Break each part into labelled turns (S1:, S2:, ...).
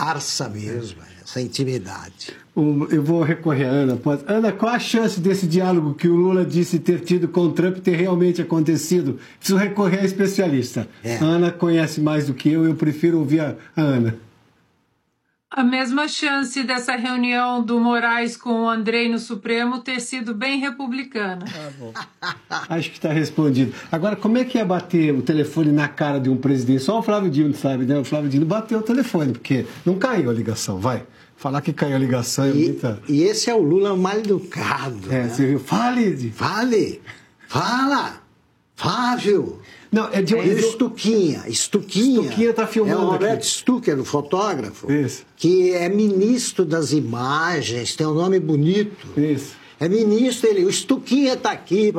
S1: conversa mesmo, essa intimidade.
S2: Eu vou recorrer a Ana. Ana, qual a chance desse diálogo que o Lula disse ter tido com o Trump ter realmente acontecido? Preciso recorrer a especialista. A Ana conhece mais do que eu prefiro ouvir a Ana.
S3: A mesma chance dessa reunião do Moraes com o Andrei no Supremo ter sido bem republicana.
S2: Acho que está respondido. Agora, como é que é bater o telefone na cara de um presidente? Só o Flávio Dino sabe, né? O Flávio Dino bateu o telefone, porque não caiu a ligação, vai. Falar que caiu a ligação é muita...
S1: E esse é o Lula mal educado.
S2: Né? Você viu?
S1: Fale! Fala! Flávio!
S2: Não, é de
S1: Stuquinha.
S2: Stuquinha está filmando.
S1: É o Roberto
S2: aqui.
S1: Stucker, o fotógrafo.
S2: Isso.
S1: Que é ministro das imagens, tem um nome bonito.
S2: Isso.
S1: É ministro, o Stuquinha está aqui.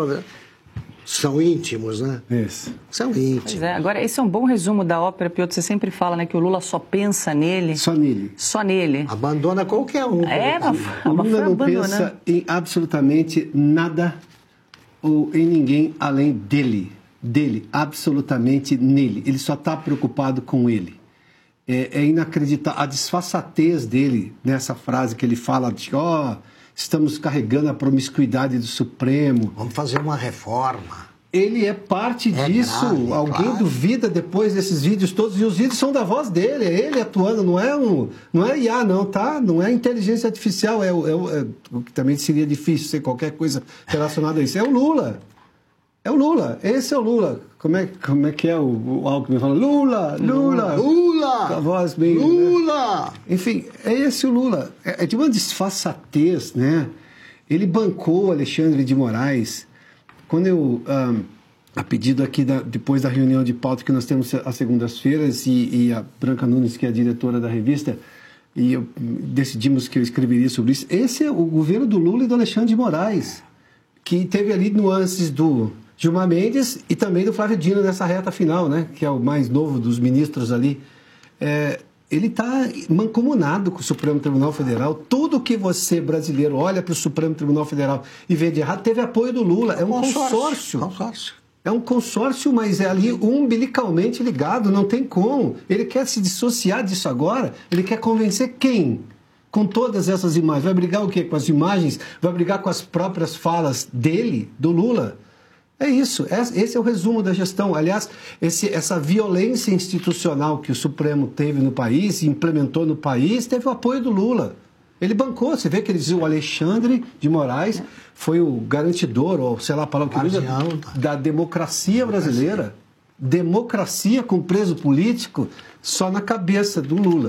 S1: São íntimos, né?
S2: Isso.
S1: São íntimos.
S4: Pois é. Agora, esse é um bom resumo da ópera, Piotr. Você sempre fala, né, que o Lula só pensa nele.
S2: Só nele.
S4: Só nele.
S1: Abandona qualquer um.
S2: O Lula não pensa em absolutamente nada ou em ninguém além dele. Absolutamente nele. Ele só está preocupado com ele. É inacreditável. A disfarçatez dele, nessa frase que ele fala de estamos carregando a promiscuidade do Supremo.
S1: Vamos fazer uma reforma.
S2: Ele é parte disso.
S1: Grave,
S2: Alguém duvida depois desses vídeos todos. E os vídeos são da voz dele. É ele atuando. Não é IA, não, tá? Não é inteligência artificial. O que também seria difícil ser qualquer coisa relacionada a isso. É o Lula. É o Lula, esse é o Lula. Como é que é o Alckmin fala? Lula! Com a voz meio...
S1: Lula!
S2: Né? Enfim, é esse o Lula. É de uma disfarçatez, né? Ele bancou o Alexandre de Moraes. Quando eu, a pedido aqui, depois da reunião de pauta que nós temos às segundas-feiras, e a Branca Nunes, que é a diretora da revista, e decidimos que eu escreveria sobre isso. Esse é o governo do Lula e do Alexandre de Moraes, que teve ali nuances do Gilmar Mendes e também do Flávio Dino nessa reta final, né? Que é o mais novo dos ministros ali. Ele está mancomunado com o Supremo Tribunal Federal. Tudo que você, brasileiro, olha para o Supremo Tribunal Federal e vê de errado, teve apoio do Lula. É um consórcio. É um consórcio, mas é ali umbilicalmente ligado, não tem como. Ele quer se dissociar disso agora, ele quer convencer quem? Com todas essas imagens. Vai brigar o quê? Com as imagens? Vai brigar com as próprias falas dele, do Lula? É isso. Esse é o resumo da gestão. Aliás, essa violência institucional que o Supremo teve no país, implementou no país, teve o apoio do Lula. Ele bancou. Você vê que ele dizia o Alexandre de Moraes foi o garantidor, ou sei lá a palavra que usa, da democracia brasileira. Democracia com preso político só na cabeça do Lula.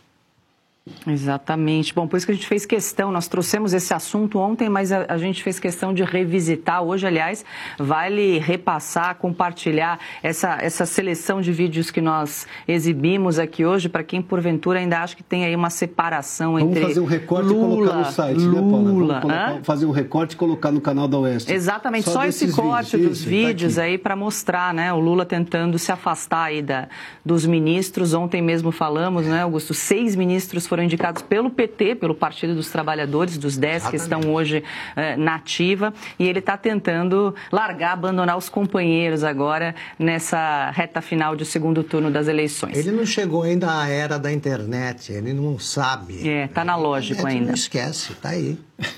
S4: Exatamente. Bom, por isso que a gente fez questão, nós trouxemos esse assunto ontem, mas a gente fez questão de revisitar hoje, aliás, vale repassar, compartilhar essa seleção de vídeos que nós exibimos aqui hoje, para quem porventura ainda acha que tem aí uma separação entre
S2: Vamos fazer um recorte Lula, e colocar no site,
S4: Lula,
S2: né, Paula? Vamos fazer um recorte e colocar no canal da Oeste.
S4: Exatamente, só esse corte dos vídeos aí para mostrar, né, o Lula tentando se afastar aí dos ministros. Ontem mesmo falamos, né, Augusto, 6 ministros foram indicados pelo PT, pelo Partido dos Trabalhadores, dos 10 que estão hoje na ativa, e ele está tentando abandonar os companheiros agora nessa reta final de segundo turno das eleições.
S1: Ele não chegou ainda à era da internet, ele não sabe.
S4: Está analógico ainda.
S1: Não esquece, está aí.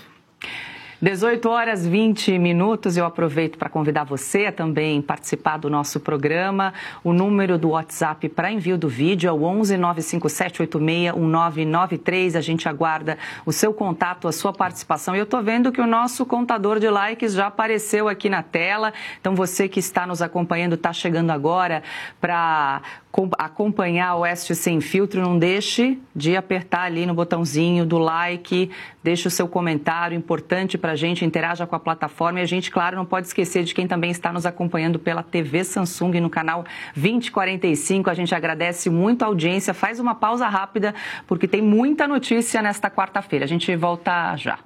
S4: 18h20, eu aproveito para convidar você a também participar do nosso programa. O número do WhatsApp para envio do vídeo é o 11 957 86 1993. A gente aguarda o seu contato, a sua participação. E eu estou vendo que o nosso contador de likes já apareceu aqui na tela. Então você que está nos acompanhando, está chegando agora para acompanhar o Oeste Sem Filtro, não deixe de apertar ali no botãozinho do like, deixe o seu comentário, importante para a gente, interaja com a plataforma. E a gente, claro, não pode esquecer de quem também está nos acompanhando pela TV Samsung no canal 2045. A gente agradece muito a audiência, faz uma pausa rápida, porque tem muita notícia nesta quarta-feira. A gente volta já.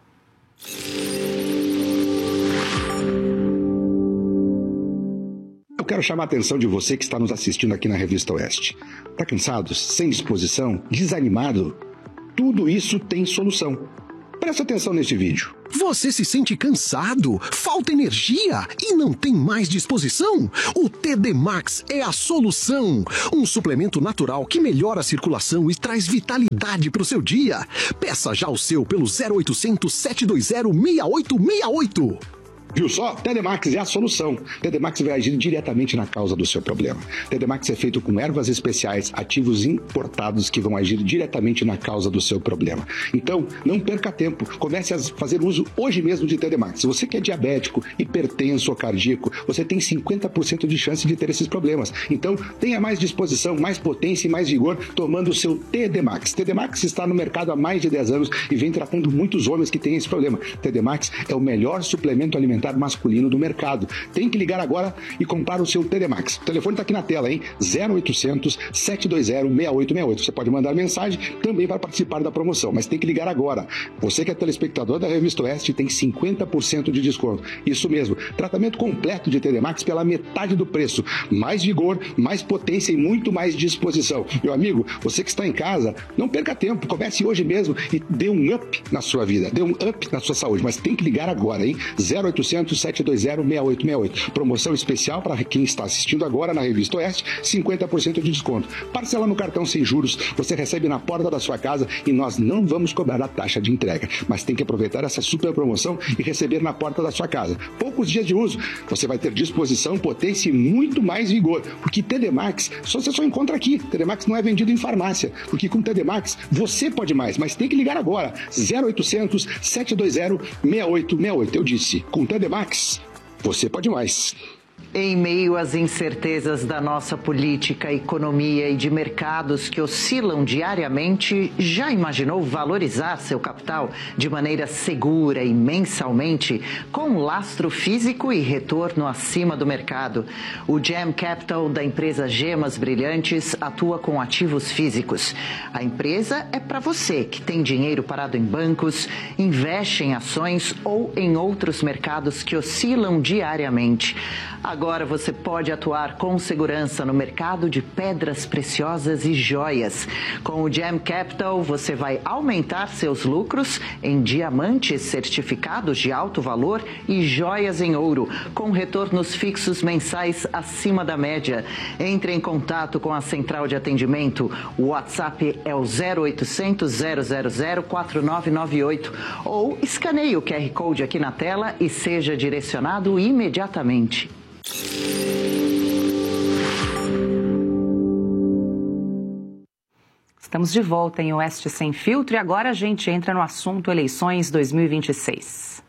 S5: Eu quero chamar a atenção de você que está nos assistindo aqui na Revista Oeste. Está cansado? Sem disposição? Desanimado? Tudo isso tem solução. Presta atenção neste vídeo.
S6: Você se sente cansado, falta energia e não tem mais disposição? O TD Max é a solução. Um suplemento natural que melhora a circulação e traz vitalidade para o seu dia. Peça já o seu pelo 0800 720 6868.
S5: Viu só? TD Max é a solução. TD Max vai agir diretamente na causa do seu problema. TD Max é feito com ervas especiais, ativos importados que vão agir diretamente na causa do seu problema. Então, não perca tempo. Comece a fazer uso hoje mesmo de TD Max. Se você que é diabético, hipertenso ou cardíaco, você tem 50% de chance de ter esses problemas. Então, tenha mais disposição, mais potência e mais vigor tomando o seu TD Max. TD Max está no mercado há mais de 10 anos e vem tratando muitos homens que têm esse problema. TD Max é o melhor suplemento alimentar masculino do mercado. Tem que ligar agora e comprar o seu TD Max. O telefone está aqui na tela, hein? 0800 720 6868. Você pode mandar mensagem também para participar da promoção, mas tem que ligar agora. Você que é telespectador da Revista Oeste tem 50% de desconto. Isso mesmo. Tratamento completo de TD Max pela metade do preço. Mais vigor, mais potência e muito mais disposição. Meu amigo, você que está em casa, não perca tempo. Comece hoje mesmo e dê um up na sua vida. Dê um up na sua saúde. Mas tem que ligar agora, hein? 0800 720 6868. Promoção especial para quem está assistindo agora na Revista Oeste, 50% de desconto. Parcela no cartão sem juros, você recebe na porta da sua casa e nós não vamos cobrar a taxa de entrega. Mas tem que aproveitar essa super promoção e receber na porta da sua casa. Poucos dias de uso, você vai ter disposição, potência e muito mais vigor. Porque TD Max, você só encontra aqui. TD Max não é vendido em farmácia. Porque com TD Max, você pode mais. Mas tem que ligar agora. 0800 720 6868. Eu disse, com TD Max, você pode mais.
S7: Em meio às incertezas da nossa política, economia e de mercados que oscilam diariamente, já imaginou valorizar seu capital de maneira segura e mensalmente, com lastro físico e retorno acima do mercado? O Gem Capital da empresa Gemas Brilhantes atua com ativos físicos. A empresa é para você que tem dinheiro parado em bancos, investe em ações ou em outros mercados que oscilam diariamente. Agora você pode atuar com segurança no mercado de pedras preciosas e joias. Com o Gem Capital, você vai aumentar seus lucros em diamantes certificados de alto valor e joias em ouro, com retornos fixos mensais acima da média. Entre em contato com a central de atendimento. O WhatsApp é o 0800 000 4998 ou escaneie o QR Code aqui na tela e seja direcionado imediatamente.
S4: Estamos de volta em Oeste Sem Filtro e agora a gente entra no assunto eleições 2026.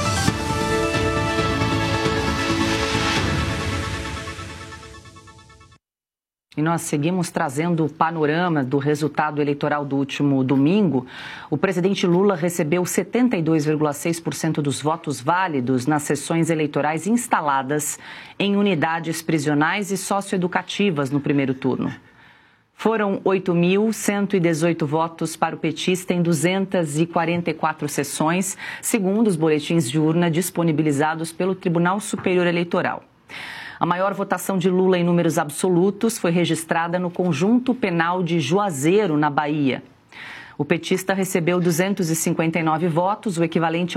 S4: E nós seguimos trazendo o panorama do resultado eleitoral do último domingo. O presidente Lula recebeu 72,6% dos votos válidos nas sessões eleitorais instaladas em unidades prisionais e socioeducativas no primeiro turno. Foram 8.118 votos para o petista em 244 sessões, segundo os boletins de urna disponibilizados pelo Tribunal Superior Eleitoral. A maior votação de Lula em números absolutos foi registrada no Conjunto Penal de Juazeiro, na Bahia. O petista recebeu 259 votos, o equivalente a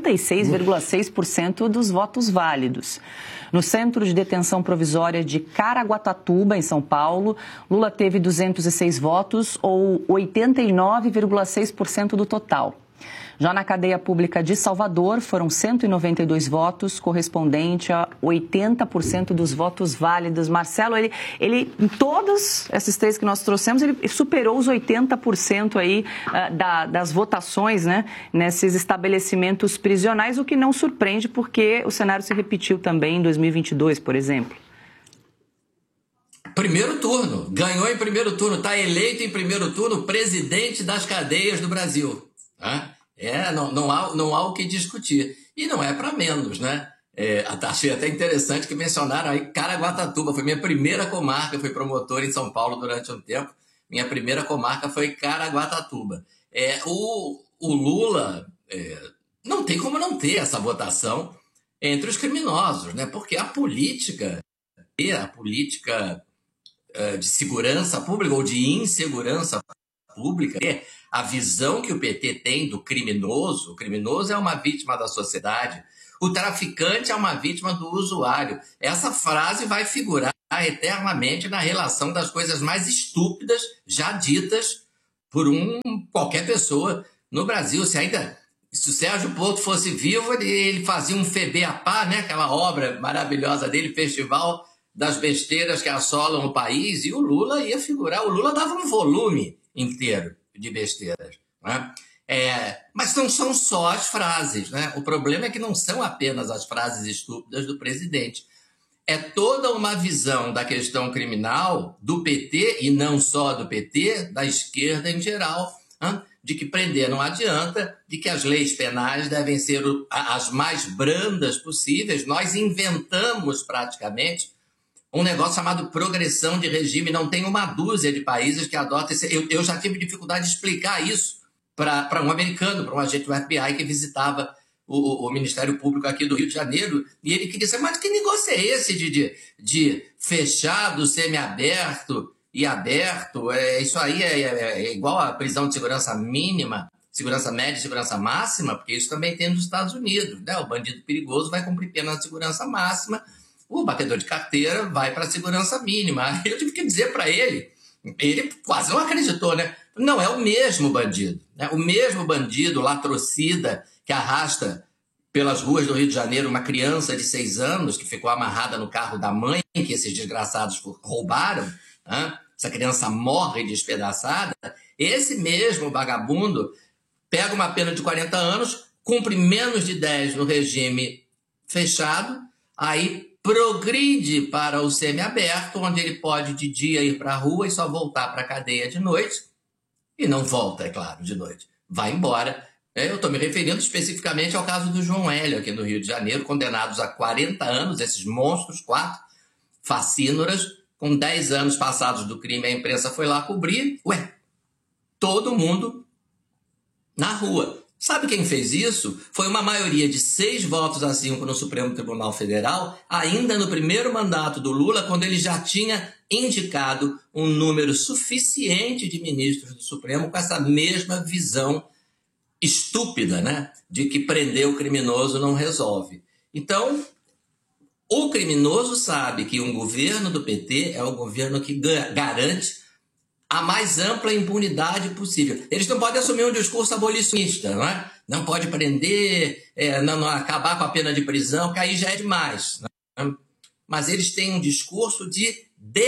S4: 86,6% dos votos válidos. No Centro de Detenção Provisória de Caraguatatuba, em São Paulo, Lula teve 206 votos, ou 89,6% do total. Já na cadeia pública de Salvador, foram 192 votos, correspondente a 80% dos votos válidos. Marcelo, ele em todos esses três que nós trouxemos, ele superou os 80% aí das votações, né, nesses estabelecimentos prisionais, o que não surpreende porque o cenário se repetiu também em 2022, por exemplo.
S8: Primeiro turno, ganhou em primeiro turno, está eleito em primeiro turno presidente das cadeias do Brasil, tá? Não há o que discutir. E não é para menos, né? Achei até interessante que mencionaram aí Caraguatatuba. Foi minha primeira comarca, eu fui promotor em São Paulo durante um tempo. Minha primeira comarca foi Caraguatatuba. O Lula não tem como não ter essa votação entre os criminosos, né? Porque a política de segurança pública ou de insegurança pública, a visão que o PT tem do criminoso. O criminoso é uma vítima da sociedade, o traficante é uma vítima do usuário. Essa frase vai figurar eternamente na relação das coisas mais estúpidas já ditas por qualquer pessoa no Brasil. Se o Sérgio Porto fosse vivo, ele fazia um FEBEAPA, né? Aquela obra maravilhosa dele, Festival das Besteiras que Assolam o País, e o Lula ia figurar. O Lula dava um volume inteiro de besteiras, né? Mas não são só as frases, né? O problema é que não são apenas as frases estúpidas do presidente. É toda uma visão da questão criminal do PT, e não só do PT, da esquerda em geral, né? De que prender não adianta, de que as leis penais devem ser as mais brandas possíveis. Nós inventamos praticamente um negócio chamado progressão de regime. Não tem uma dúzia de países que adotam isso. Eu já tive dificuldade de explicar isso para um americano, para um agente do FBI que visitava o Ministério Público aqui do Rio de Janeiro, e ele queria saber, mas que negócio é esse de fechado, semiaberto e aberto? Isso aí é igual à prisão de segurança mínima, segurança média e segurança máxima, porque isso também tem nos Estados Unidos, né? O bandido perigoso vai cumprir pena de segurança máxima, o batedor de carteira vai para a segurança mínima. Eu tive que dizer para ele quase não acreditou, né? Não é o mesmo bandido, né? O mesmo bandido latrocida que arrasta pelas ruas do Rio de Janeiro uma criança de 6 anos que ficou amarrada no carro da mãe, que esses desgraçados roubaram, né? Essa criança morre despedaçada. Esse mesmo vagabundo pega uma pena de 40 anos, cumpre menos de 10 no regime fechado, aí progride para o semiaberto, onde ele pode de dia ir para a rua e só voltar para a cadeia de noite. E não volta, é claro, de noite. Vai embora. Eu estou me referindo especificamente ao caso do João Hélio, aqui no Rio de Janeiro, condenados a 40 anos, esses monstros, 4 facínoras, com 10 anos passados do crime, a imprensa foi lá cobrir. Todo mundo na rua. Sabe quem fez isso? Foi uma maioria de 6-5 no Supremo Tribunal Federal, ainda no primeiro mandato do Lula, quando ele já tinha indicado um número suficiente de ministros do Supremo com essa mesma visão estúpida, né? De que prender o criminoso não resolve. Então, o criminoso sabe que um governo do PT é o governo que garante a mais ampla impunidade possível. Eles não podem assumir um discurso abolicionista, não é? Não pode prender, não acabar com a pena de prisão, que aí já é demais. Né? Mas eles têm um discurso de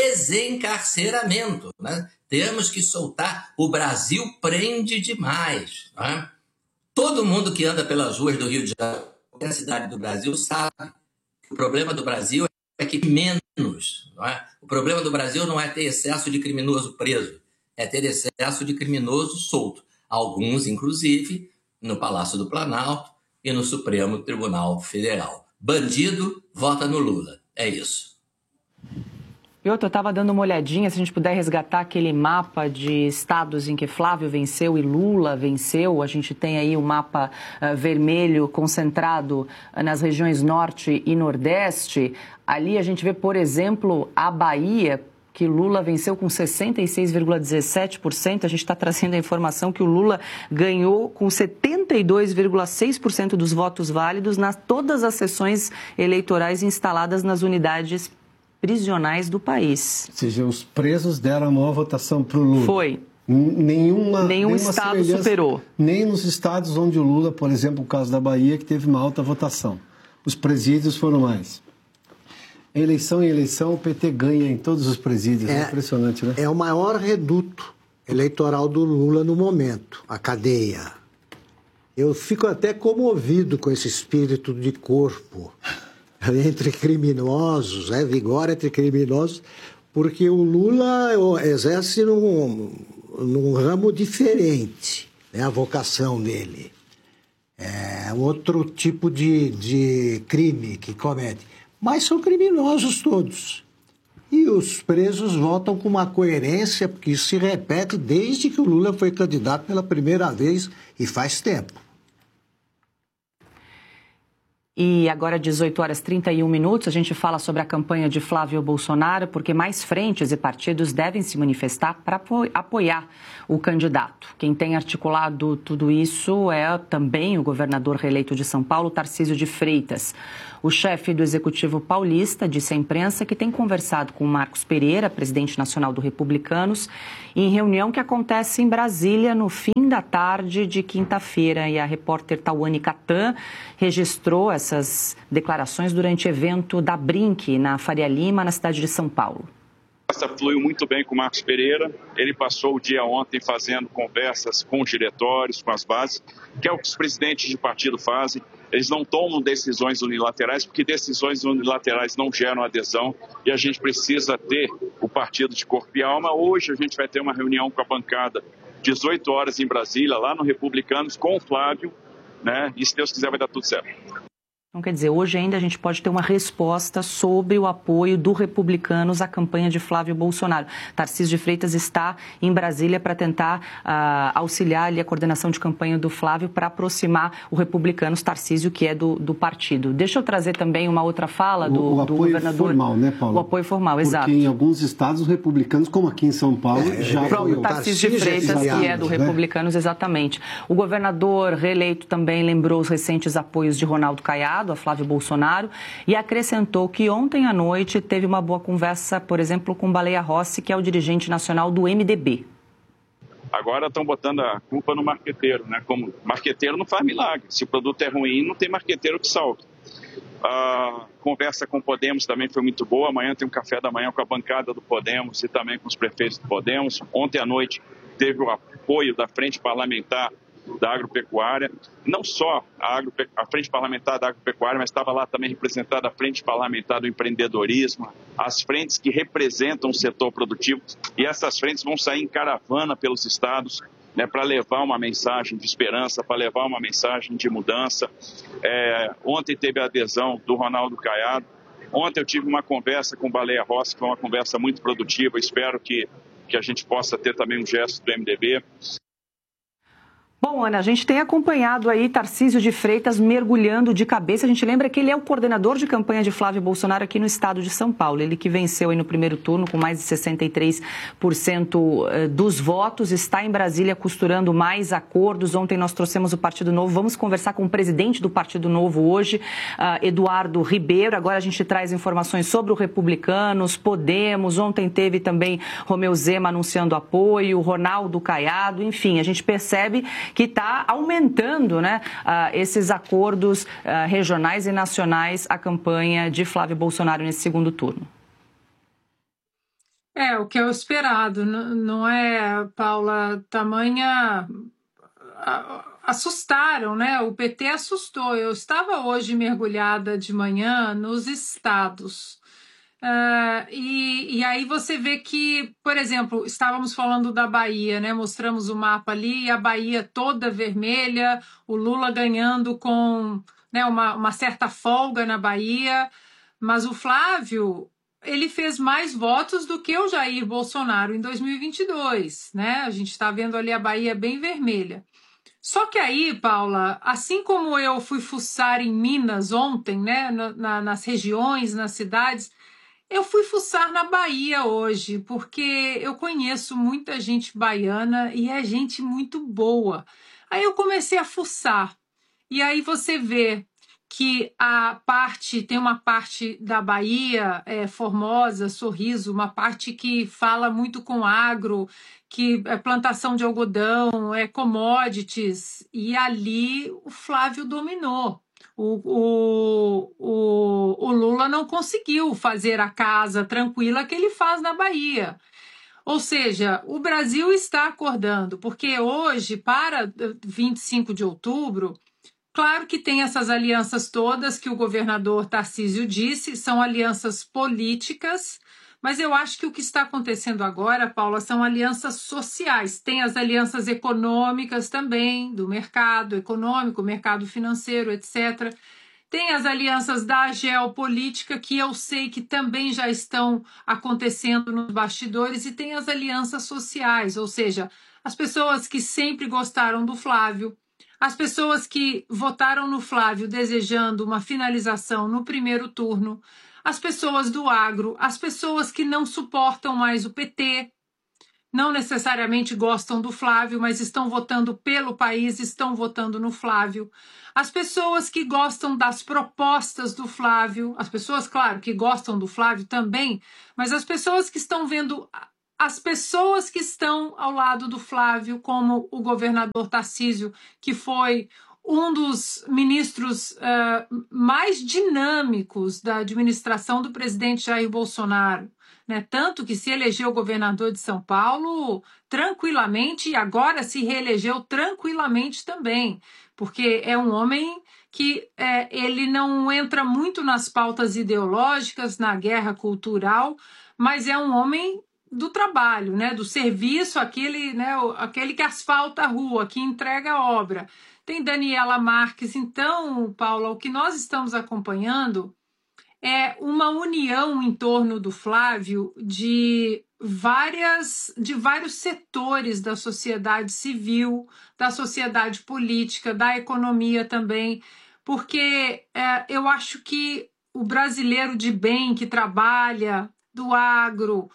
S8: desencarceramento. Né? Temos que soltar. O Brasil prende demais. Né? Todo mundo que anda pelas ruas do Rio de Janeiro, qualquer cidade do Brasil, sabe que o problema do Brasil é que menos. Não é? O problema do Brasil não é ter excesso de criminoso preso, é ter excesso de criminoso solto. Alguns, inclusive, no Palácio do Planalto e no Supremo Tribunal Federal. Bandido, vota no Lula. É isso.
S4: Eu estava dando uma olhadinha, se a gente puder resgatar aquele mapa de estados em que Flávio venceu e Lula venceu. A gente tem aí o mapa vermelho concentrado nas regiões Norte e Nordeste. Ali a gente vê, por exemplo, a Bahia, que Lula venceu com 66,17%. A gente está trazendo a informação que o Lula ganhou com 72,6% dos votos válidos nas todas as sessões eleitorais instaladas nas unidades prisionais do país.
S2: Ou seja, os presos deram a maior votação para o Lula.
S4: Foi.
S2: Nenhum
S4: estado superou.
S2: Nem nos estados onde o Lula, por exemplo, o caso da Bahia, que teve uma alta votação. Os presídios foram mais. Eleição em eleição, o PT ganha em todos os presídios. É impressionante, né?
S1: É o maior reduto eleitoral do Lula no momento, a cadeia. Eu fico até comovido com esse espírito de corpo entre criminosos, vigor entre criminosos, porque o Lula exerce num ramo diferente, né, a vocação dele. É outro tipo de crime que comete. Mas são criminosos todos. E os presos votam com uma coerência, porque isso se repete desde que o Lula foi candidato pela primeira vez e faz tempo.
S4: E agora, 18h31, a gente fala sobre a campanha de Flávio Bolsonaro, porque mais frentes e partidos devem se manifestar para apoiar o candidato. Quem tem articulado tudo isso é também o governador reeleito de São Paulo, Tarcísio de Freitas. O chefe do Executivo paulista disse à imprensa que tem conversado com Marcos Pereira, presidente nacional do Republicanos, em reunião que acontece em Brasília no fim da tarde de quinta-feira. E a repórter Tawane Catan registrou essas declarações durante evento da Brinque, na Faria Lima, na cidade de São Paulo.
S9: Fluiu muito bem com o Marcos Pereira. Ele passou o dia ontem fazendo conversas com os diretórios, com as bases, que é o que os presidentes de partido fazem. Eles não tomam decisões unilaterais, porque decisões unilaterais não geram adesão e a gente precisa ter o partido de corpo e alma. Hoje a gente vai ter uma reunião com a bancada, 18 horas em Brasília, lá no Republicanos, com o Flávio, né? E se Deus quiser vai dar tudo certo.
S4: Então, quer dizer, hoje ainda a gente pode ter uma resposta sobre o apoio do Republicanos à campanha de Flávio Bolsonaro. Tarcísio de Freitas está em Brasília para tentar auxiliar ali a coordenação de campanha do Flávio para aproximar o Republicanos, Tarcísio, que é do partido. Deixa eu trazer também uma outra fala do governador.
S2: O apoio formal, né, Paulo?
S4: O apoio formal, exato.
S2: Porque em alguns estados os republicanos, como aqui em São Paulo, já apoiou.
S4: O Tarcísio de Freitas, que é do Republicanos, exatamente. O governador reeleito também lembrou os recentes apoios de Ronaldo Caiado a Flávio Bolsonaro e acrescentou que ontem à noite teve uma boa conversa, por exemplo, com Baleia Rossi, que é o dirigente nacional do MDB.
S9: Agora estão botando a culpa no marqueteiro, né? Como marqueteiro não faz milagre. Se o produto é ruim, não tem marqueteiro que salve. A conversa com o Podemos também foi muito boa. Amanhã tem um café da manhã com a bancada do Podemos e também com os prefeitos do Podemos. Ontem à noite teve o apoio da Frente Parlamentar da Agropecuária, não só a Frente Parlamentar da Agropecuária, mas estava lá também representada a Frente Parlamentar do Empreendedorismo, as frentes que representam o setor produtivo, e essas frentes vão sair em caravana pelos estados, né, para levar uma mensagem de esperança, para levar uma mensagem de mudança. Ontem teve a adesão do Ronaldo Caiado, ontem eu tive uma conversa com o Baleia Rossi, que foi uma conversa muito produtiva, espero que a gente possa ter também um gesto do MDB.
S4: Bom, Ana, a gente tem acompanhado aí Tarcísio de Freitas mergulhando de cabeça. A gente lembra que ele é o coordenador de campanha de Flávio Bolsonaro aqui no estado de São Paulo. Ele que venceu aí no primeiro turno com mais de 63% dos votos, está em Brasília costurando mais acordos. Ontem nós trouxemos o Partido Novo. Vamos conversar com o presidente do Partido Novo hoje, Eduardo Ribeiro. Agora a gente traz informações sobre o Republicanos, Podemos. Ontem teve também Romeu Zema anunciando apoio, Ronaldo Caiado. Enfim, a gente percebe que está aumentando, né, esses acordos regionais e nacionais, a campanha de Flávio Bolsonaro nesse segundo turno.
S3: O que é o esperado, não é, Paula? Tamanha... Assustaram, né? O PT assustou. Eu estava hoje mergulhada de manhã nos estados. E aí você vê que, por exemplo, estávamos falando da Bahia, né? Mostramos o mapa ali, a Bahia toda vermelha, o Lula ganhando com, né, uma certa folga na Bahia, mas o Flávio, ele fez mais votos do que o Jair Bolsonaro em 2022, né? A gente está vendo ali a Bahia bem vermelha. Só que aí, Paula, assim como eu fui fuçar em Minas ontem, né, nas regiões, nas cidades, eu fui fuçar na Bahia hoje, porque eu conheço muita gente baiana e é gente muito boa. Aí eu comecei a fuçar, e aí você vê que tem uma parte da Bahia, Formosa, Sorriso, uma parte que fala muito com agro, que é plantação de algodão, commodities, e ali o Flávio dominou. O Lula não conseguiu fazer a casa tranquila que ele faz na Bahia. Ou seja, o Brasil está acordando, porque hoje, para 25 de outubro, claro que tem essas alianças todas que o governador Tarcísio disse, são alianças políticas, mas eu acho que o que está acontecendo agora, Paula, são alianças sociais. Tem as alianças econômicas também, do mercado econômico, mercado financeiro, etc. Tem as alianças da geopolítica, que eu sei que também já estão acontecendo nos bastidores, e tem as alianças sociais, ou seja, as pessoas que sempre gostaram do Flávio, as pessoas que votaram no Flávio desejando uma finalização no primeiro turno, as pessoas do agro, as pessoas que não suportam mais o PT, não necessariamente gostam do Flávio, mas estão votando pelo país, estão votando no Flávio. As pessoas que gostam das propostas do Flávio, as pessoas, claro, que gostam do Flávio também, mas as pessoas que estão vendo, as pessoas que estão ao lado do Flávio, como o governador Tarcísio, que foi um dos ministros mais dinâmicos da administração do presidente Jair Bolsonaro, né? Tanto que se elegeu governador de São Paulo tranquilamente e agora se reelegeu tranquilamente também, porque é um homem que ele não entra muito nas pautas ideológicas, na guerra cultural, mas é um homem do trabalho, né? Do serviço, aquele que asfalta a rua, que entrega a obra. Tem Daniela Marques. Então, Paula, o que nós estamos acompanhando é uma união em torno do Flávio de vários setores da sociedade civil, da sociedade política, da economia também, porque eu acho que o brasileiro de bem que trabalha, do agro,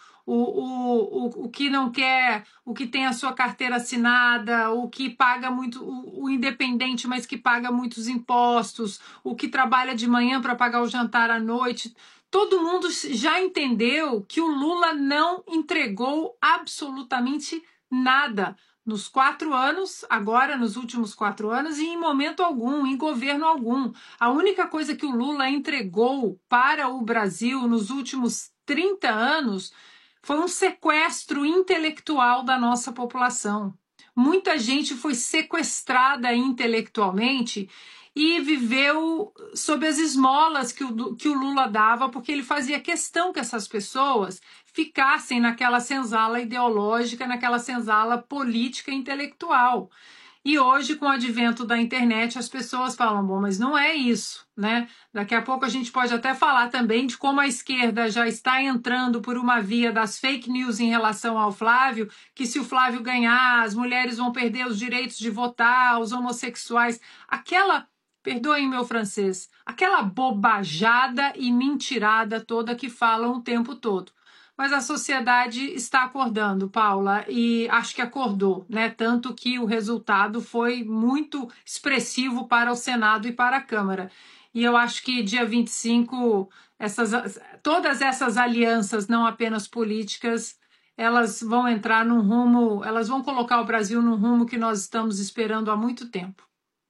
S3: o que não quer, o que tem a sua carteira assinada, o que paga muito, o independente, mas que paga muitos impostos, o que trabalha de manhã para pagar o jantar à noite, todo mundo já entendeu que o Lula não entregou absolutamente nada nos 4 anos, agora nos últimos 4 anos, e em momento algum, em governo algum. A única coisa que o Lula entregou para o Brasil nos últimos 30 anos foi um sequestro intelectual da nossa população. Muita gente foi sequestrada intelectualmente e viveu sob as esmolas que o Lula dava, porque ele fazia questão que essas pessoas ficassem naquela senzala ideológica, naquela senzala política e intelectual. E hoje, com o advento da internet, as pessoas falam, bom, mas não é isso, né? Daqui a pouco a gente pode até falar também de como a esquerda já está entrando por uma via das fake news em relação ao Flávio, que se o Flávio ganhar, as mulheres vão perder os direitos de votar, os homossexuais, perdoem meu francês, aquela bobajada e mentirada toda que falam o tempo todo. Mas a sociedade está acordando, Paula, e acho que acordou, né? Tanto que o resultado foi muito expressivo para o Senado e para a Câmara. E eu acho que dia 25, todas essas alianças, não apenas políticas, elas vão entrar num rumo, elas vão colocar o Brasil num rumo que nós estamos esperando há muito tempo.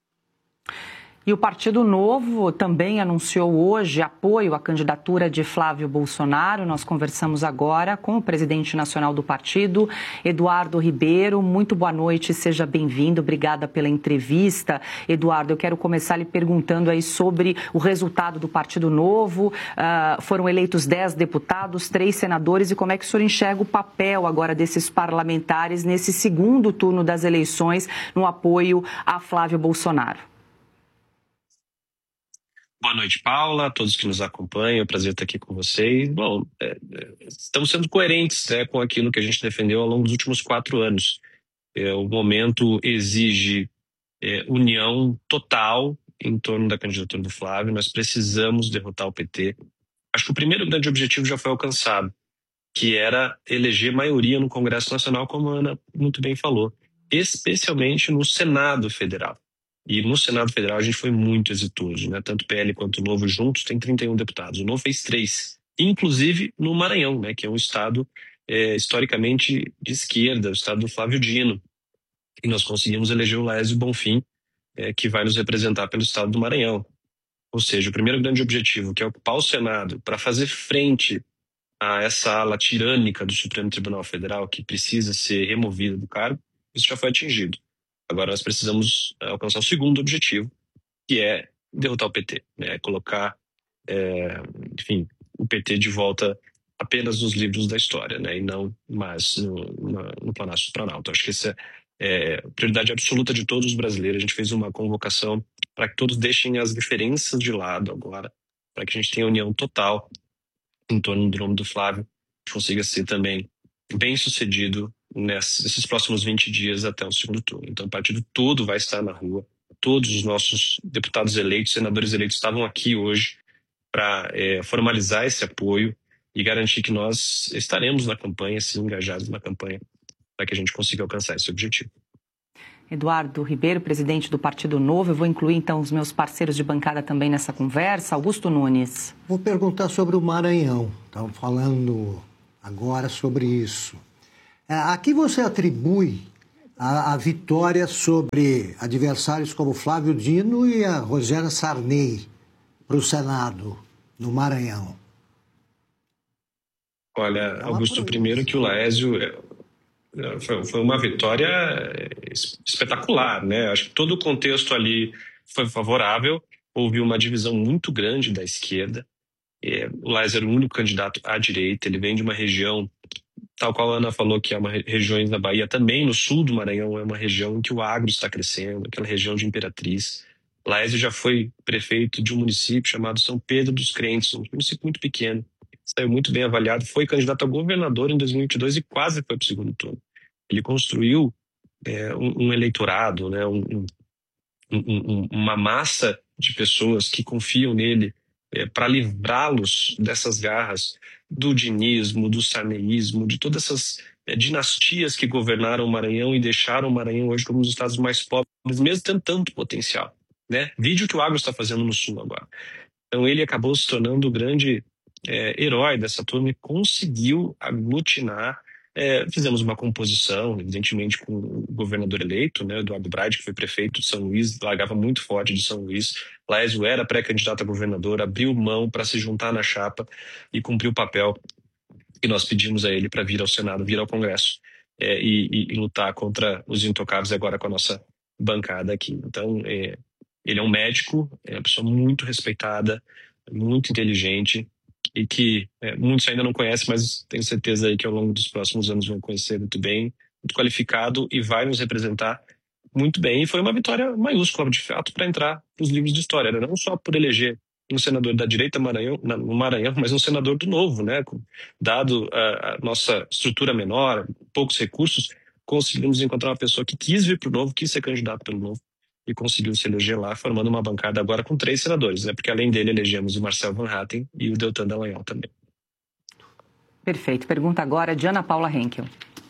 S4: E o Partido Novo também anunciou hoje apoio à candidatura de Flávio Bolsonaro. Nós conversamos agora com o presidente nacional do partido, Eduardo Ribeiro. Muito boa noite, seja bem-vindo. Obrigada pela entrevista. Eduardo, eu quero começar lhe perguntando aí sobre o resultado do Partido Novo. Foram eleitos 10 deputados, 3 senadores, e como é que o senhor enxerga o papel agora desses parlamentares nesse segundo turno das eleições no apoio a Flávio Bolsonaro?
S10: Boa noite, Paula, a todos que nos acompanham, é um prazer estar aqui com vocês. Bom, estamos sendo coerentes, né, com aquilo que a gente defendeu ao longo dos últimos 4 anos. O momento exige união total em torno da candidatura do Flávio. Nós precisamos derrotar o PT. Acho que o primeiro grande objetivo já foi alcançado, que era eleger maioria no Congresso Nacional, como a Ana muito bem falou, especialmente no Senado Federal. E no Senado Federal a gente foi muito exitoso, né? Tanto o PL quanto o Novo juntos tem 31 deputados. O Novo fez 3, inclusive no Maranhão, né? Que é um estado historicamente de esquerda, o estado do Flávio Dino. E nós conseguimos eleger o Laésio Bonfim, que vai nos representar pelo estado do Maranhão. Ou seja, o primeiro grande objetivo, que é ocupar o Senado para fazer frente a essa ala tirânica do Supremo Tribunal Federal, que precisa ser removida do cargo, isso já foi atingido. Agora nós precisamos alcançar o segundo objetivo, que é derrotar o PT, né? Colocar, o PT de volta apenas nos livros da história, né? E não mais no Palácio do Planalto. Acho que essa é a prioridade absoluta de todos os brasileiros. A gente fez uma convocação para que todos deixem as diferenças de lado agora, para que a gente tenha união total em torno do nome do Flávio, que consiga ser também bem sucedido nesses próximos 20 dias até o segundo turno. Então o partido todo vai estar na rua todos os nossos deputados eleitos, senadores eleitos estavam aqui hoje para formalizar esse apoio e garantir que nós estaremos na campanha, sim, engajados na campanha, para que a gente consiga alcançar esse objetivo.
S4: Eduardo Ribeiro, presidente do Partido Novo. Eu vou incluir, então, os meus parceiros de bancada também nessa conversa. Augusto Nunes.
S1: Vou perguntar sobre o Maranhão. Estamos falando agora sobre isso. A que você atribui a vitória sobre adversários como Flávio Dino e a Rogéria Sarney para o Senado, no Maranhão?
S10: Olha, Augusto, primeiro que o Laésio foi uma vitória espetacular, né? Acho que todo o contexto ali foi favorável, houve uma divisão muito grande da esquerda. O Laésio era o único candidato à direita, ele vem de uma região, tal qual a Ana falou, que é uma região da Bahia, também no sul do Maranhão é uma região em que o agro está crescendo, aquela região de Imperatriz. Laésio já foi prefeito de um município chamado São Pedro dos Crentes, um município muito pequeno, saiu muito bem avaliado, foi candidato a governador em 2022 e quase foi para o segundo turno. Ele construiu um eleitorado, né, uma massa de pessoas que confiam nele para livrá-los dessas garras do dinismo, do sarneísmo, de todas essas dinastias que governaram o Maranhão e deixaram o Maranhão hoje como um dos estados mais pobres, mesmo tendo tanto potencial, né? Vídeo que o agro está fazendo no sul agora. Então ele acabou se tornando o grande herói dessa turma e conseguiu aglutinar. Fizemos uma composição, evidentemente, com o governador eleito, né, Eduardo Braide, que foi prefeito de São Luís, largava muito forte de São Luís. Laésio era pré-candidato a governador, abriu mão para se juntar na chapa e cumpriu o papel que nós pedimos a ele para vir ao Senado, vir ao Congresso e lutar contra os intocáveis agora com a nossa bancada aqui. Então, ele é um médico, é uma pessoa muito respeitada, muito inteligente, e que muitos ainda não conhecem, mas tenho certeza aí que ao longo dos próximos anos vão conhecer muito bem, muito qualificado e vai nos representar muito bem. E foi uma vitória maiúscula, de fato, para entrar nos livros de história, né? Não só por eleger um senador da direita no Maranhão, mas um senador do Novo, né? Dado a nossa estrutura menor, poucos recursos, conseguimos encontrar uma pessoa que quis vir para o Novo, quis ser candidato pelo Novo, e conseguiu se eleger lá, formando uma bancada agora com 3 senadores, né? Porque além dele elegemos o Marcel Van Hatten e o Deltan Dallagnol também.
S4: Perfeito. Pergunta agora de Ana Paula Henkel.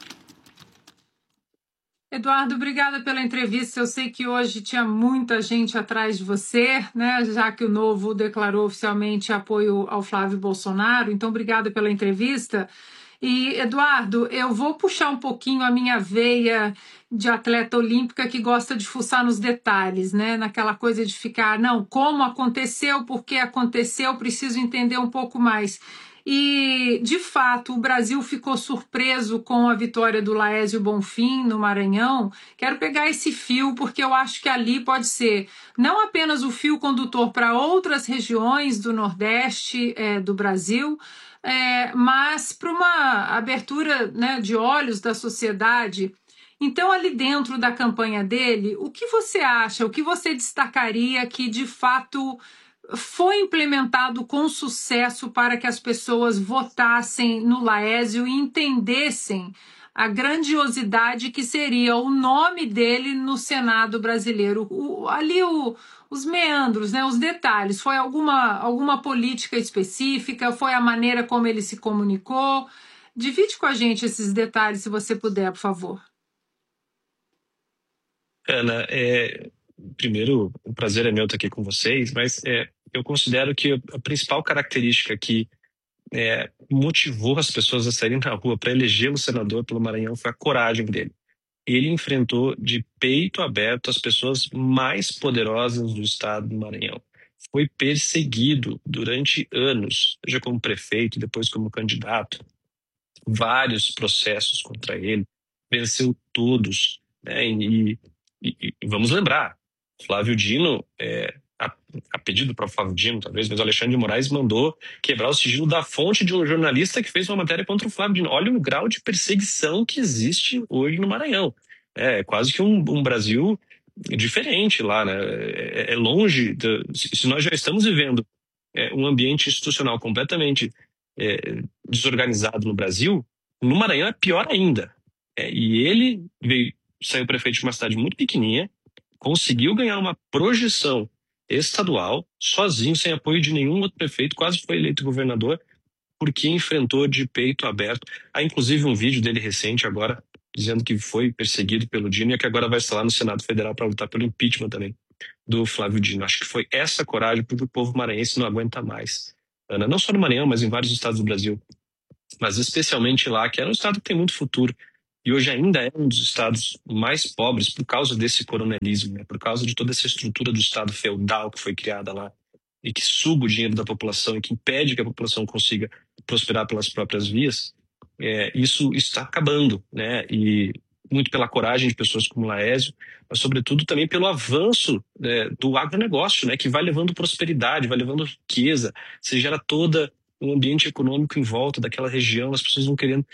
S3: Eduardo, obrigada pela entrevista. Eu sei que hoje tinha muita gente atrás de você, né? Já que o Novo declarou oficialmente apoio ao Flávio Bolsonaro. Então, obrigada pela entrevista. E, Eduardo, eu vou puxar um pouquinho a minha veia de atleta olímpica que gosta de fuçar nos detalhes, né? Naquela coisa de ficar, não, como aconteceu, por que aconteceu, preciso entender um pouco mais. E, de fato, o Brasil ficou surpreso com a vitória do Laésio Bonfim no Maranhão. Quero pegar esse fio, porque eu acho que ali pode ser não apenas o fio condutor para outras regiões do Nordeste do Brasil, mas para uma abertura, né, de olhos da sociedade. Então, ali dentro da campanha dele, o que você acha, o que você destacaria que, de fato, foi implementado com sucesso para que as pessoas votassem no Laésio e entendessem a grandiosidade que seria o nome dele no Senado brasileiro? Os meandros, né, os detalhes. Foi alguma política específica? Foi a maneira como ele se comunicou? Divide com a gente esses detalhes, se você puder, por favor.
S10: Ana, primeiro, o prazer é meu estar aqui com vocês, mas eu considero que a principal característica que motivou as pessoas a saírem na rua para eleger o senador pelo Maranhão foi a coragem dele. Ele enfrentou de peito aberto as pessoas mais poderosas do estado do Maranhão. Foi perseguido durante anos, seja como prefeito, depois como candidato. Vários processos contra ele, venceu todos, né? E vamos lembrar, Flávio Dino, a pedido para o Flávio Dino, talvez, mas o Alexandre de Moraes mandou quebrar o sigilo da fonte de um jornalista que fez uma matéria contra o Flávio Dino. Olha o grau de perseguição que existe hoje no Maranhão. É quase que um Brasil diferente lá, né? É longe, se nós já estamos vivendo um ambiente institucional completamente desorganizado no Brasil, no Maranhão é pior ainda. E ele saiu prefeito de uma cidade muito pequenininha, conseguiu ganhar uma projeção estadual, sozinho, sem apoio de nenhum outro prefeito, quase foi eleito governador, porque enfrentou de peito aberto. Há inclusive um vídeo dele recente agora, dizendo que foi perseguido pelo Dino e que agora vai estar lá no Senado Federal para lutar pelo impeachment também do Flávio Dino. Acho que foi essa coragem, porque o povo maranhense não aguenta mais. Ana, não só no Maranhão, mas em vários estados do Brasil. Mas especialmente lá, que é um estado que tem muito futuro. E hoje ainda é um dos estados mais pobres por causa desse coronelismo, né? Por causa de toda essa estrutura do estado feudal que foi criada lá e que suga o dinheiro da população e que impede que a população consiga prosperar pelas próprias vias. Isso está acabando, né? E muito pela coragem de pessoas como Laésio, mas sobretudo também pelo avanço, né, do agronegócio, né? Que vai levando prosperidade, vai levando riqueza, se gera toda um ambiente econômico em volta daquela região, as pessoas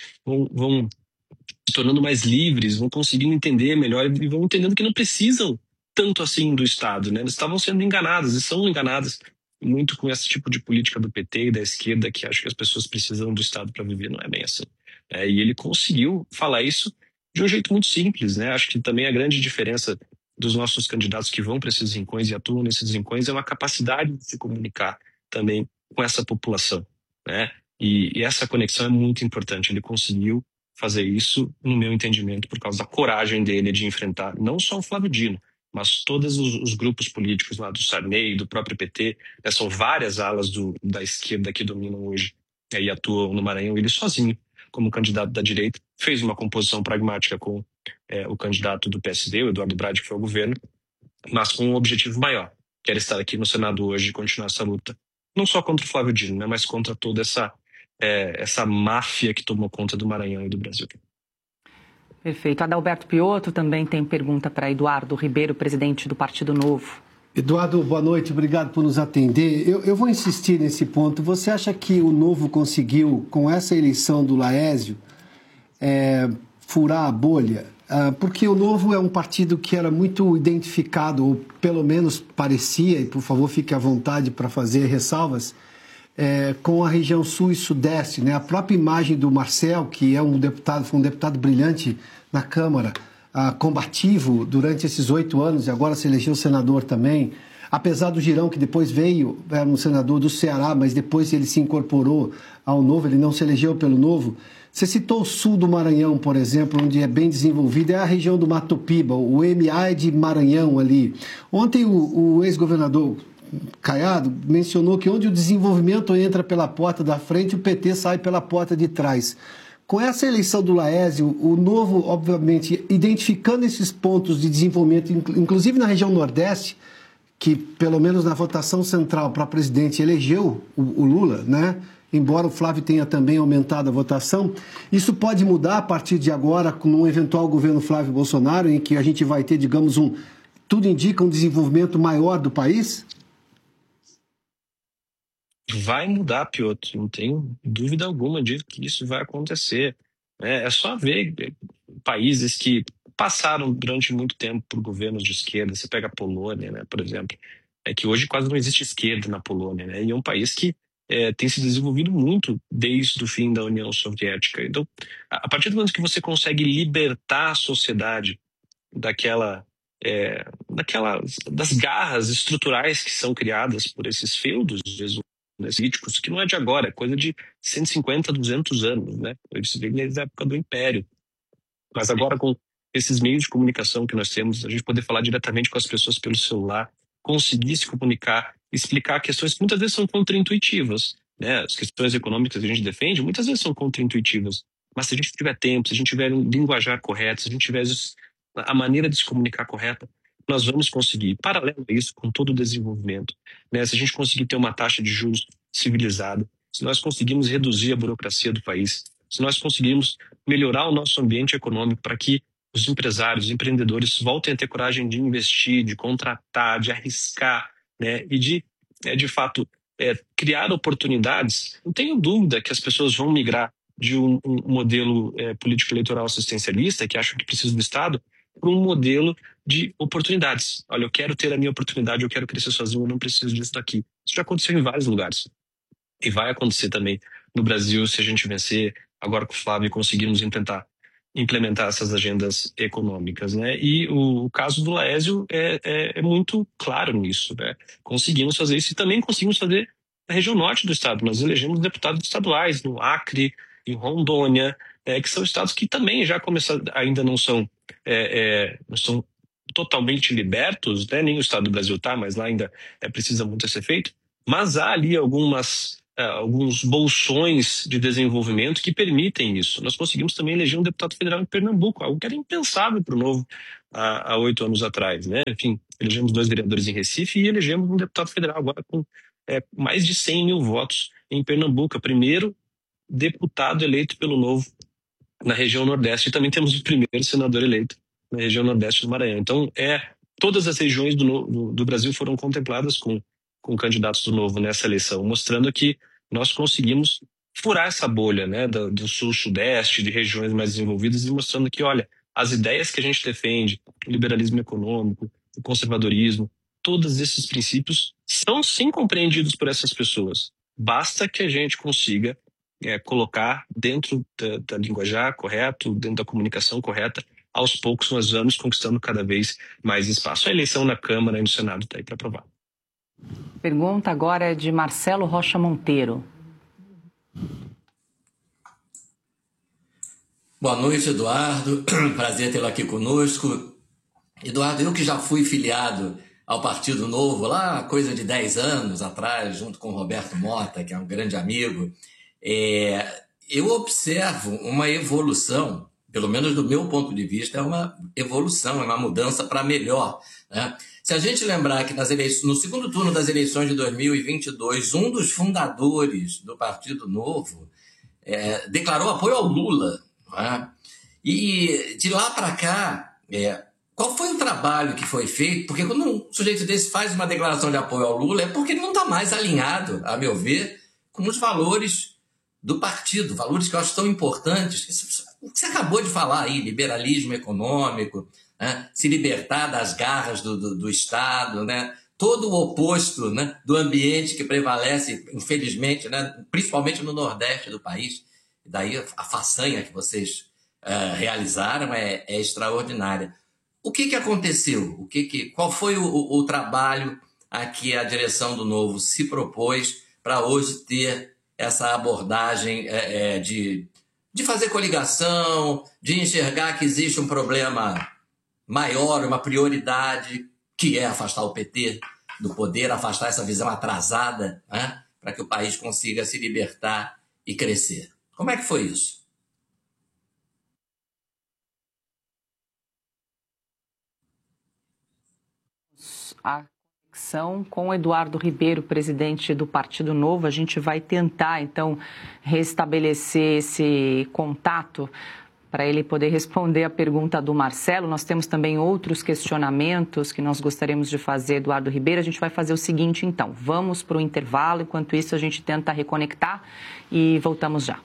S10: vão se tornando mais livres, vão conseguindo entender melhor e vão entendendo que não precisam tanto assim do Estado, né? Eles estavam sendo enganadas e são enganadas muito com esse tipo de política do PT e da esquerda, que acho que as pessoas precisam do Estado para viver. Não é bem assim. E ele conseguiu falar isso de um jeito muito simples, né? Acho que também a grande diferença dos nossos candidatos que vão para esses rincões e atuam nesses rincões é uma capacidade de se comunicar também com essa população, né? E essa conexão é muito importante. Ele conseguiu fazer isso, no meu entendimento, por causa da coragem dele de enfrentar não só o Flávio Dino, mas todos os grupos políticos lá do Sarney, do próprio PT, né? São várias alas da esquerda que dominam hoje e atuam no Maranhão. Ele sozinho, como candidato da direita, fez uma composição pragmática com o candidato do PSD, o Eduardo Brade, que foi ao governo, mas com um objetivo maior, que era estar aqui no Senado hoje e continuar essa luta, não só contra o Flávio Dino, né, mas contra toda essa máfia que tomou conta do Maranhão e do Brasil.
S4: Perfeito. Adalberto Piotto também tem pergunta para Eduardo Ribeiro, presidente do Partido Novo.
S2: Eduardo, boa noite, obrigado por nos atender. Eu vou insistir nesse ponto. Você acha que o Novo conseguiu, com essa eleição do Laésio, furar a bolha? Porque o Novo é um partido que era muito identificado, ou pelo menos parecia, e por favor fique à vontade para fazer ressalvas, com a região sul e sudeste, né? A própria imagem do Marcel, que foi um deputado brilhante na Câmara, combativo durante esses 8 anos e agora se elegeu senador também, apesar do Girão, que depois veio, era um senador do Ceará, mas depois ele se incorporou ao Novo, ele não se elegeu pelo Novo. Você citou o sul do Maranhão, por exemplo, onde é bem desenvolvido, é a região do Mato Piba, o MA é de Maranhão ali. Ontem o ex-governador Caiado mencionou que onde o desenvolvimento entra pela porta da frente, o PT sai pela porta de trás. Com essa eleição do Laésio, o Novo, obviamente, identificando esses pontos de desenvolvimento, inclusive na região Nordeste, que pelo menos na votação central para presidente elegeu o Lula, né? Embora o Flávio tenha também aumentado a votação, isso pode mudar a partir de agora, com um eventual governo Flávio Bolsonaro, em que a gente vai ter, digamos, tudo indica um desenvolvimento maior do país?
S10: Vai mudar, Piotr, não tenho dúvida alguma de que isso vai acontecer. É só ver países que passaram durante muito tempo por governos de esquerda. Você pega a Polônia, né, por exemplo, que hoje quase não existe esquerda na Polônia, né, e é um país que tem se desenvolvido muito desde o fim da União Soviética. Então, a partir do momento que você consegue libertar a sociedade das garras estruturais que são criadas por esses feudos políticos, que não é de agora, é coisa de 150, 200 anos, né? Isso vem desde a época do Império. Mas agora, com esses meios de comunicação que nós temos, a gente poder falar diretamente com as pessoas pelo celular, conseguir se comunicar, explicar questões que muitas vezes são contraintuitivas, né? As questões econômicas que a gente defende, muitas vezes são contraintuitivas. Mas se a gente tiver tempo, se a gente tiver um linguajar correto, se a gente tiver a maneira de se comunicar correta, nós vamos conseguir, paralelo a isso, com todo o desenvolvimento, né? Se a gente conseguir ter uma taxa de juros civilizada, se nós conseguirmos reduzir a burocracia do país, se nós conseguirmos melhorar o nosso ambiente econômico para que os empresários, os empreendedores voltem a ter coragem de investir, de contratar, de arriscar, né? E de fato, criar oportunidades, não tenho dúvida que as pessoas vão migrar de um modelo político-eleitoral assistencialista, que acham que precisa do Estado, para um modelo de oportunidades. Olha, eu quero ter a minha oportunidade, eu quero crescer sozinho, eu não preciso disso daqui. Isso já aconteceu em vários lugares. E vai acontecer também no Brasil, se a gente vencer, agora com o Flávio, conseguirmos implementar implementar essas agendas econômicas, né? E o caso do Laésio é muito claro nisso, né? Conseguimos fazer isso e também conseguimos fazer na região norte do estado. Nós elegemos deputados estaduais no Acre, em Rondônia, que são estados que também já começaram, ainda não são totalmente libertos, né? Nem o estado do Brasil está, mas lá ainda precisa muito ser feito. Mas há ali alguns bolsões de desenvolvimento que permitem isso. Nós conseguimos também eleger um deputado federal em Pernambuco, algo que era impensável para o Novo há 8 anos atrás, né? Enfim, elegemos 2 vereadores em Recife e elegemos um deputado federal agora com mais de 100 mil votos em Pernambuco, primeiro deputado eleito pelo Novo na região Nordeste, e também temos o primeiro senador eleito na região Nordeste do Maranhão. Então, todas as regiões do Brasil foram contempladas com candidatos do Novo nessa eleição, mostrando que nós conseguimos furar essa bolha, né, do sul-sudeste, de regiões mais desenvolvidas, e mostrando que, olha, as ideias que a gente defende, o liberalismo econômico, o conservadorismo, todos esses princípios são sim compreendidos por essas pessoas. Basta que a gente consiga colocar dentro da linguajar correto, dentro da comunicação correta. Aos poucos nós vamos conquistando cada vez mais espaço. A eleição na Câmara e no Senado está aí para provar.
S4: Pergunta agora é de Marcelo Rocha Monteiro.
S8: Boa noite, Eduardo. Prazer tê-lo aqui conosco. Eduardo, eu que já fui filiado ao Partido Novo lá, coisa de 10 anos atrás, junto com o Roberto Mota, que é um grande amigo, eu observo uma evolução, pelo menos do meu ponto de vista, é uma evolução, é uma mudança para melhor, né? Se a gente lembrar que no segundo turno das eleições de 2022, um dos fundadores do Partido Novo declarou apoio ao Lula, né? E de lá para cá, qual foi o trabalho que foi feito? Porque quando um sujeito desse faz uma declaração de apoio ao Lula, é porque ele não está mais alinhado, a meu ver, com os valores do partido, valores que eu acho tão importantes. O que você acabou de falar aí, liberalismo econômico, né? Se libertar das garras do Estado, né? Todo o oposto, né, do ambiente que prevalece, infelizmente, né, principalmente no Nordeste do país. Daí a façanha que vocês realizaram é extraordinária. O que aconteceu? Qual foi o trabalho a que a direção do Novo se propôs para hoje ter essa abordagem de fazer coligação, de enxergar que existe um problema maior, uma prioridade, que é afastar o PT do poder, afastar essa visão atrasada, né, para que o país consiga se libertar e crescer? Como é que foi isso?
S4: A conexão com o Eduardo Ribeiro, presidente do Partido Novo. A gente vai tentar, então, restabelecer esse contato para ele poder responder a pergunta do Marcelo. Nós temos também outros questionamentos que nós gostaríamos de fazer, Eduardo Ribeiro. A gente vai fazer o seguinte, então. Vamos para o intervalo. Enquanto isso, a gente tenta reconectar e voltamos já.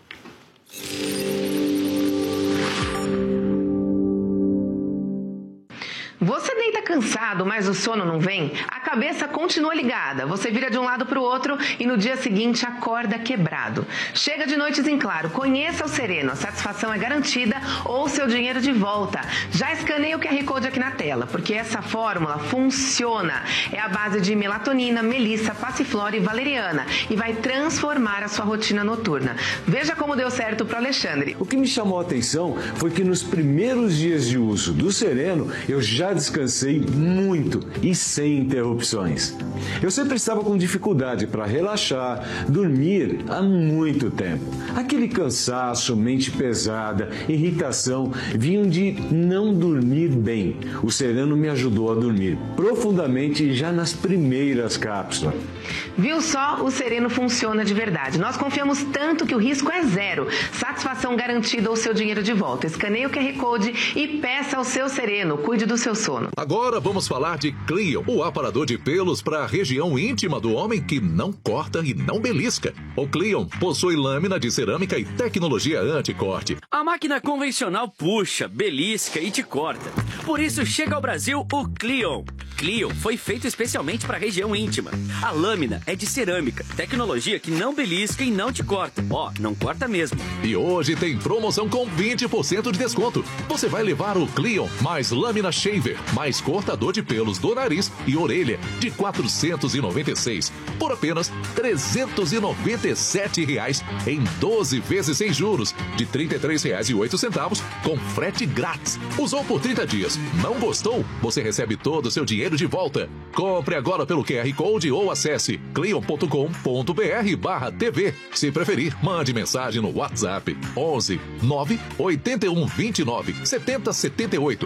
S11: Você deita cansado, mas o sono não vem? A cabeça continua ligada. Você vira de um lado para o outro e no dia seguinte acorda quebrado. Chega de noites em claro. Conheça o Sereno. A satisfação é garantida ou seu dinheiro de volta. Já escaneie o QR Code aqui na tela, porque essa fórmula funciona. É a base de melatonina, melissa, passiflora e valeriana e vai transformar a sua rotina noturna. Veja como deu certo para o Alexandre.
S12: O que me chamou a atenção foi que nos primeiros dias de uso do Sereno, eu já descansei muito e sem interrupções. Eu sempre estava com dificuldade para relaxar, dormir há muito tempo. Aquele cansaço, mente pesada, irritação vinham de não dormir bem. O Sereno me ajudou a dormir profundamente já nas primeiras cápsulas.
S11: Viu só? O Sereno funciona de verdade. Nós confiamos tanto que o risco é zero. Satisfação garantida ou seu dinheiro de volta. Escaneie o QR Code e peça ao seu Sereno. Cuide do seu sono.
S13: Agora vamos falar de Cleon, o aparador de pelos para a região íntima do homem que não corta e não belisca. O Cleon possui lâmina de cerâmica e tecnologia anti-corte.
S14: A máquina convencional puxa, belisca e te corta. Por isso chega ao Brasil o Cleon. Clio foi feito especialmente para a região íntima. A lâmina é de cerâmica, tecnologia que não belisca e não te corta. Ó, não corta mesmo.
S13: E hoje tem promoção com 20% de desconto. Você vai levar o Clio mais lâmina shaver, mais cortador de pelos do nariz e orelha de R$ 496 por apenas R$ 397 em 12 vezes sem juros de R$ 33,08 com frete grátis. Usou por 30 dias, não gostou? Você recebe todo o seu dinheiro de volta. Compre agora pelo QR Code ou acesse clion.com.br/TV. Se preferir, mande mensagem no WhatsApp 11 9 81 29 70 78.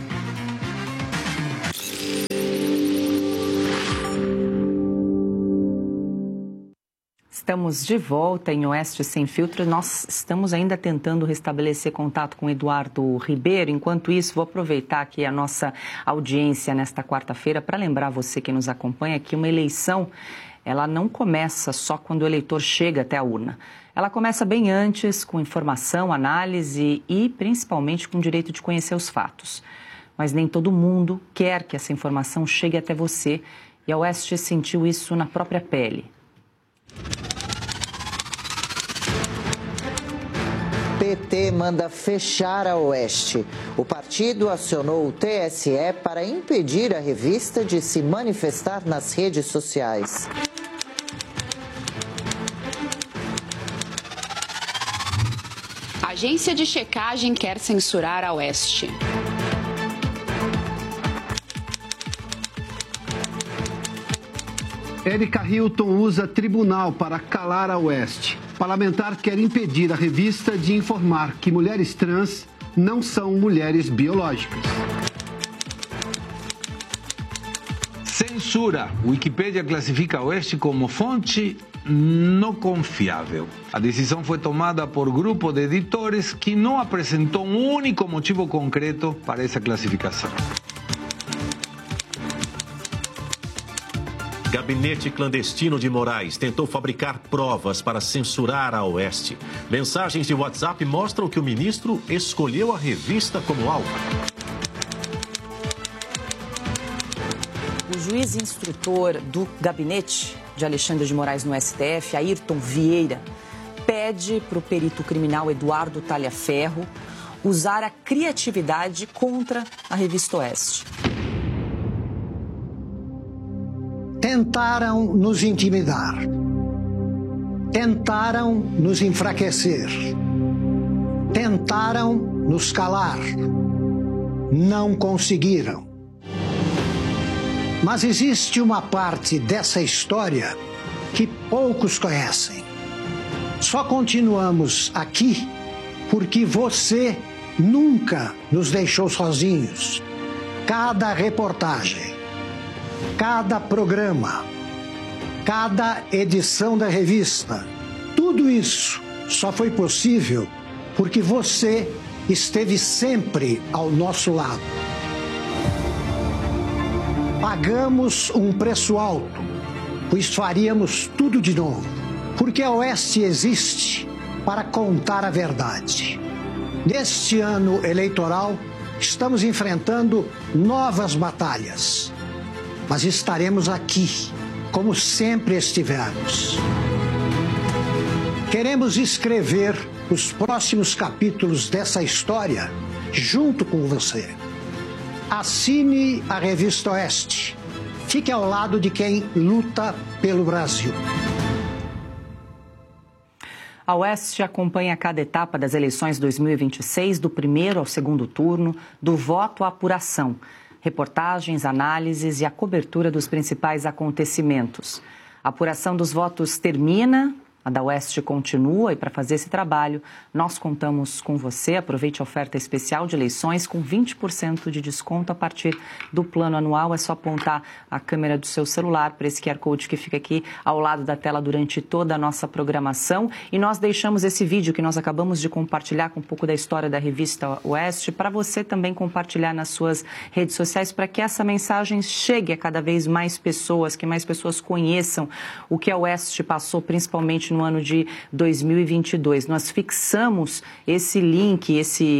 S4: Estamos de volta em Oeste Sem Filtro. Nós estamos ainda tentando restabelecer contato com Eduardo Ribeiro. Enquanto isso, vou aproveitar aqui a nossa audiência nesta quarta-feira para lembrar você que nos acompanha que uma eleição, ela não começa só quando o eleitor chega até a urna. Ela começa bem antes, com informação, análise e principalmente com o direito de conhecer os fatos. Mas nem todo mundo quer que essa informação chegue até você e a Oeste sentiu isso na própria pele.
S7: PT manda fechar a Oeste. O partido acionou o TSE para impedir a revista de se manifestar nas redes sociais.
S15: A agência de checagem quer censurar a Oeste.
S2: Érica Hilton usa tribunal para calar a Oeste. Parlamentar quer impedir a revista de informar que mulheres trans não são mulheres biológicas.
S16: Censura. Wikipédia classifica a Oeste como fonte não confiável. A decisão foi tomada por grupo de editores que não apresentou um único motivo concreto para essa classificação.
S17: Gabinete clandestino de Moraes tentou fabricar provas para censurar a Oeste. Mensagens de WhatsApp mostram que o ministro escolheu a revista como alvo.
S4: O juiz instrutor do gabinete de Alexandre de Moraes no STF, Ayrton Vieira, pede para o perito criminal Eduardo Talhaferro usar a criatividade contra a revista Oeste.
S1: Tentaram nos intimidar, tentaram nos enfraquecer, tentaram nos calar, não conseguiram. Mas existe uma parte dessa história que poucos conhecem. Só continuamos aqui porque você nunca nos deixou sozinhos. Cada reportagem, cada programa, cada edição da revista, tudo isso só foi possível porque você esteve sempre ao nosso lado. Pagamos um preço alto, pois faríamos tudo de novo, porque a Oeste existe para contar a verdade. Neste ano eleitoral, estamos enfrentando novas batalhas. Mas estaremos aqui, como sempre estivemos. Queremos escrever os próximos capítulos dessa história junto com você. Assine a Revista Oeste. Fique ao lado de quem luta pelo Brasil.
S4: A Oeste acompanha cada etapa das eleições 2026, do primeiro ao segundo turno, do voto à apuração. Reportagens, análises e a cobertura dos principais acontecimentos. A apuração dos votos termina, a da Oeste continua e para fazer esse trabalho nós contamos com você. Aproveite a oferta especial de eleições com 20% de desconto a partir do plano anual. É só apontar a câmera do seu celular para esse QR Code que fica aqui ao lado da tela durante toda a nossa programação. E nós deixamos esse vídeo que nós acabamos de compartilhar com um pouco da história da revista Oeste para você também compartilhar nas suas redes sociais para que essa mensagem chegue a cada vez mais pessoas, que mais pessoas conheçam o que a Oeste passou, principalmente no no ano de 2022. Nós fixamos esse link,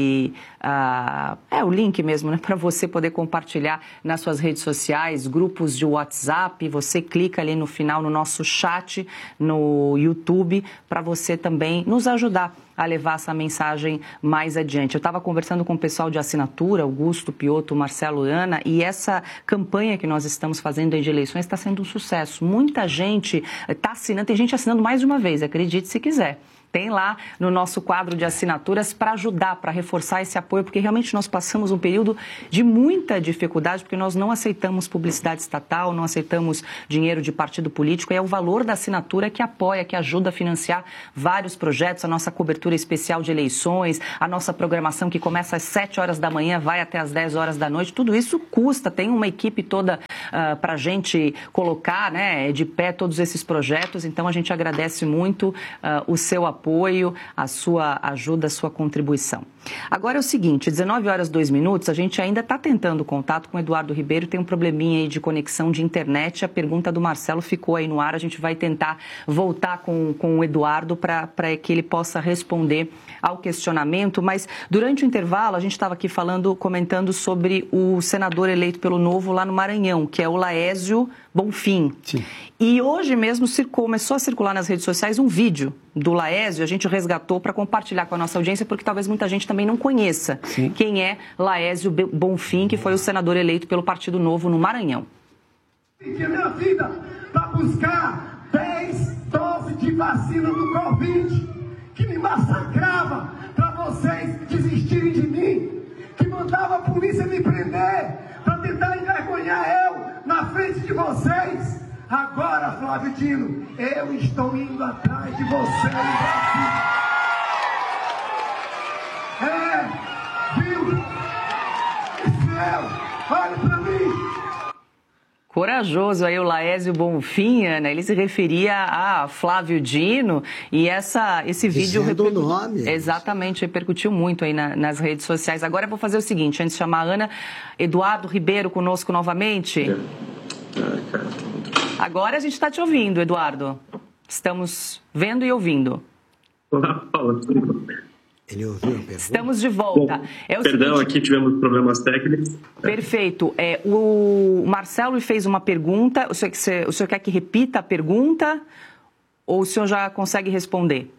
S4: o link mesmo, né, para você poder compartilhar nas suas redes sociais, grupos de WhatsApp. Você clica ali no final no nosso chat no YouTube para você também nos ajudar a levar essa mensagem mais adiante. Eu estava conversando com o pessoal de assinatura, Augusto, Piotto, Marcelo, Ana, e essa campanha que nós estamos fazendo de eleições está sendo um sucesso. Muita gente está assinando, tem gente assinando mais de uma vez, acredite se quiser. Tem lá no nosso quadro de assinaturas para ajudar, para reforçar esse apoio, porque realmente nós passamos um período de muita dificuldade, porque nós não aceitamos publicidade estatal, não aceitamos dinheiro de partido político, é o valor da assinatura que apoia, que ajuda a financiar vários projetos, a nossa cobertura especial de eleições, a nossa programação que começa às 7 horas da manhã, vai até às 10 horas da noite, tudo isso custa, tem uma equipe toda para a gente colocar, né, de pé todos esses projetos, então a gente agradece muito o seu apoio, a sua ajuda, a sua contribuição. Agora é o seguinte, 19 horas 2 minutos, a gente ainda está tentando contato com o Eduardo Ribeiro, tem um probleminha aí de conexão de internet, a pergunta do Marcelo ficou aí no ar, a gente vai tentar voltar com o Eduardo para que ele possa responder ao questionamento, mas durante o intervalo a gente estava aqui comentando sobre o senador eleito pelo Novo lá no Maranhão, que é o Laésio Bonfim. Sim. E hoje mesmo começou a circular nas redes sociais um vídeo do Laésio, a gente resgatou para compartilhar com a nossa audiência, porque talvez muita gente também não conheça quem é Laésio Bonfim, que foi o senador eleito pelo Partido Novo no Maranhão.
S18: A minha vida para buscar 10 doses de vacina do Covid, que me massacrava para vocês desistirem de mim, que mandava a polícia me prender para tentar envergonhar eu na frente de vocês. Agora, Flávio Dino, eu estou indo atrás de vocês aqui. Viu? Céu, olha para mim.
S4: Corajoso aí o Laésio Bonfim, Ana, ele se referia a Flávio Dino e esse vídeo...
S1: o nome.
S4: Exatamente, repercutiu muito aí nas redes sociais. Agora eu vou fazer o seguinte, antes de chamar a Ana, Eduardo Ribeiro conosco novamente. Agora a gente está te ouvindo, Eduardo. Estamos vendo e ouvindo.
S10: Olá, Paula.
S1: Ele ouviu a pergunta?
S4: Estamos de volta.
S10: Perdão, seguinte... aqui tivemos problemas técnicos.
S4: Perfeito. O Marcelo fez uma pergunta. O senhor quer que repita a pergunta ou o senhor já consegue responder?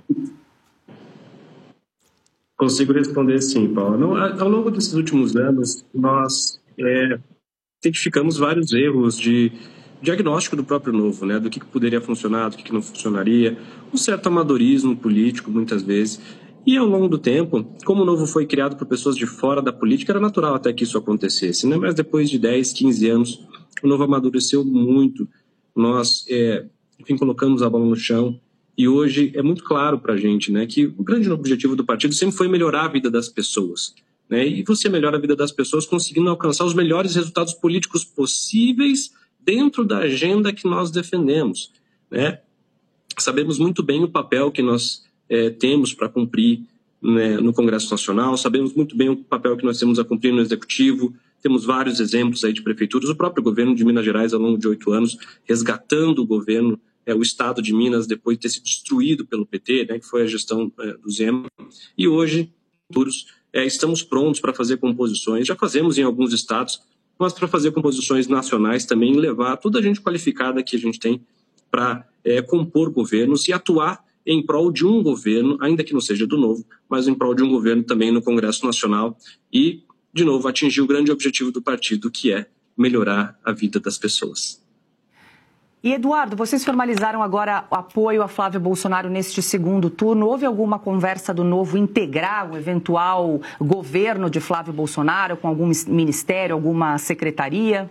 S10: Consigo responder sim, Paula. Ao longo desses últimos anos, nós identificamos vários erros de diagnóstico do próprio Novo, né? Do que poderia funcionar, do que não funcionaria, um certo amadorismo político, muitas vezes. E ao longo do tempo, como o Novo foi criado por pessoas de fora da política, era natural até que isso acontecesse, né? Mas depois de 10, 15 anos, o Novo amadureceu muito. Nós, colocamos a bola no chão e hoje é muito claro para a gente, né, que o grande objetivo do partido sempre foi melhorar a vida das pessoas, né? E você melhora a vida das pessoas conseguindo alcançar os melhores resultados políticos possíveis dentro da agenda que nós defendemos, né? Sabemos muito bem o papel que nós temos para cumprir, né, no Congresso Nacional, sabemos muito bem o papel que nós temos a cumprir no Executivo, temos vários exemplos aí de prefeituras, o próprio governo de Minas Gerais ao longo de 8 anos, resgatando o governo, o Estado de Minas depois de ter sido destruído pelo PT, né, que foi a gestão do Zema, e hoje, estamos prontos para fazer composições, já fazemos em alguns estados, mas para fazer composições nacionais também, levar toda a gente qualificada que a gente tem para compor governos e atuar em prol de um governo, ainda que não seja do Novo, mas em prol de um governo também no Congresso Nacional e, de novo, atingir o grande objetivo do partido, que é melhorar a vida das pessoas.
S4: E, Eduardo, vocês formalizaram agora o apoio a Flávio Bolsonaro neste segundo turno. Houve alguma conversa do Novo integrar o eventual governo de Flávio Bolsonaro com algum ministério, alguma secretaria?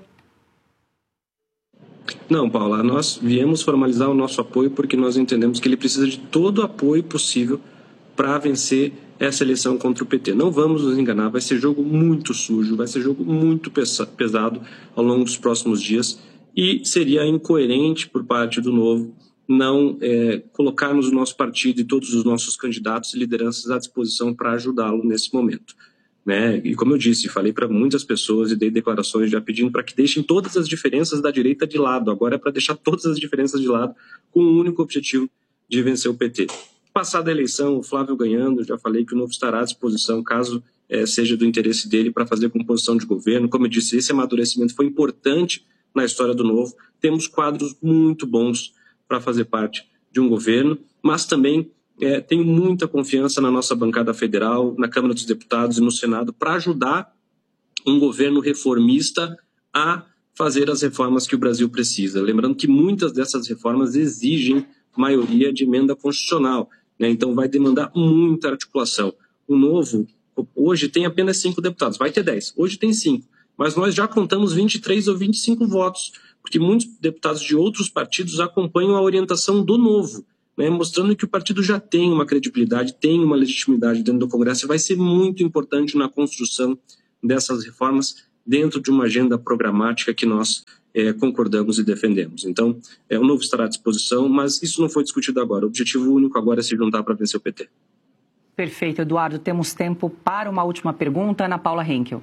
S10: Não, Paula, nós viemos formalizar o nosso apoio porque nós entendemos que ele precisa de todo o apoio possível para vencer essa eleição contra o PT. Não vamos nos enganar, vai ser jogo muito sujo, vai ser jogo muito pesado ao longo dos próximos dias e seria incoerente por parte do Novo não colocarmos o nosso partido e todos os nossos candidatos e lideranças à disposição para ajudá-lo nesse momento. Né? E como eu disse, falei para muitas pessoas e dei declarações já pedindo para que deixem todas as diferenças da direita de lado. Agora é para deixar todas as diferenças de lado com o único objetivo de vencer o PT. Passada a eleição, o Flávio ganhando, já falei que o Novo estará à disposição, caso seja do interesse dele, para fazer composição de governo. Como eu disse, esse amadurecimento foi importante na história do Novo. Temos quadros muito bons para fazer parte de um governo, mas também tenho muita confiança na nossa bancada federal, na Câmara dos Deputados e no Senado, para ajudar um governo reformista a fazer as reformas que o Brasil precisa. Lembrando que muitas dessas reformas exigem maioria de emenda constitucional, né? Então vai demandar muita articulação. O Novo, hoje, tem apenas 5 deputados, vai ter 10, hoje tem 5, mas nós já contamos 23 ou 25 votos, porque muitos deputados de outros partidos acompanham a orientação do Novo, né? Mostrando que o partido já tem uma credibilidade, tem uma legitimidade dentro do Congresso e vai ser muito importante na construção dessas reformas dentro de uma agenda programática que nós concordamos e defendemos. Então, o Novo estará à disposição, mas isso não foi discutido agora. O objetivo único agora é se juntar para vencer o PT.
S4: Perfeito, Eduardo. Temos tempo para uma última pergunta. Ana Paula Henkel.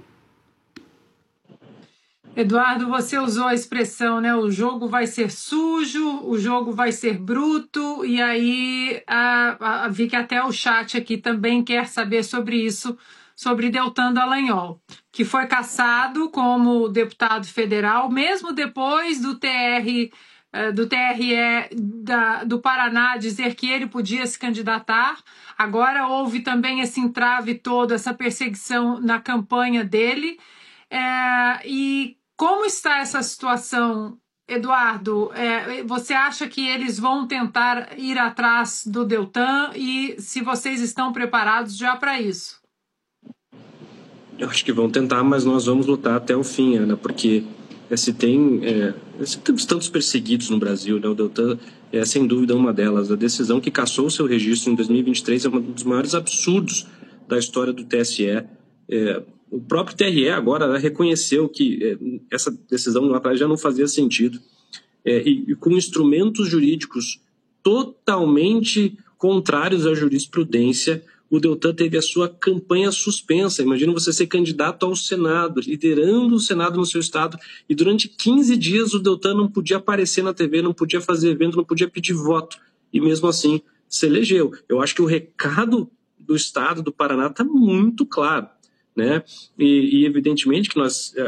S3: Eduardo, você usou a expressão, né? O jogo vai ser sujo, o jogo vai ser bruto, e aí vi que até o chat aqui também quer saber sobre isso, sobre Deltan Dallagnol, que foi cassado como deputado federal, mesmo depois do TRE do Paraná dizer que ele podia se candidatar. Agora houve também esse entrave todo, essa perseguição na campanha dele. E como está essa situação, Eduardo? Você acha que eles vão tentar ir atrás do Deltan, e se vocês estão preparados já para isso?
S10: Eu acho que vão tentar, mas nós vamos lutar até o fim, Ana, porque temos tantos perseguidos no Brasil, né? O Deltan é sem dúvida uma delas. A decisão que cassou o seu registro em 2023 é um dos maiores absurdos da história do TSE. O próprio TRE agora reconheceu que essa decisão lá atrás já não fazia sentido. E com instrumentos jurídicos totalmente contrários à jurisprudência, o Deltan teve a sua campanha suspensa. Imagina você ser candidato ao Senado, liderando o Senado no seu estado, e durante 15 dias o Deltan não podia aparecer na TV, não podia fazer evento, não podia pedir voto, e mesmo assim se elegeu. Eu acho que o recado do estado do Paraná está muito claro, né? E evidentemente que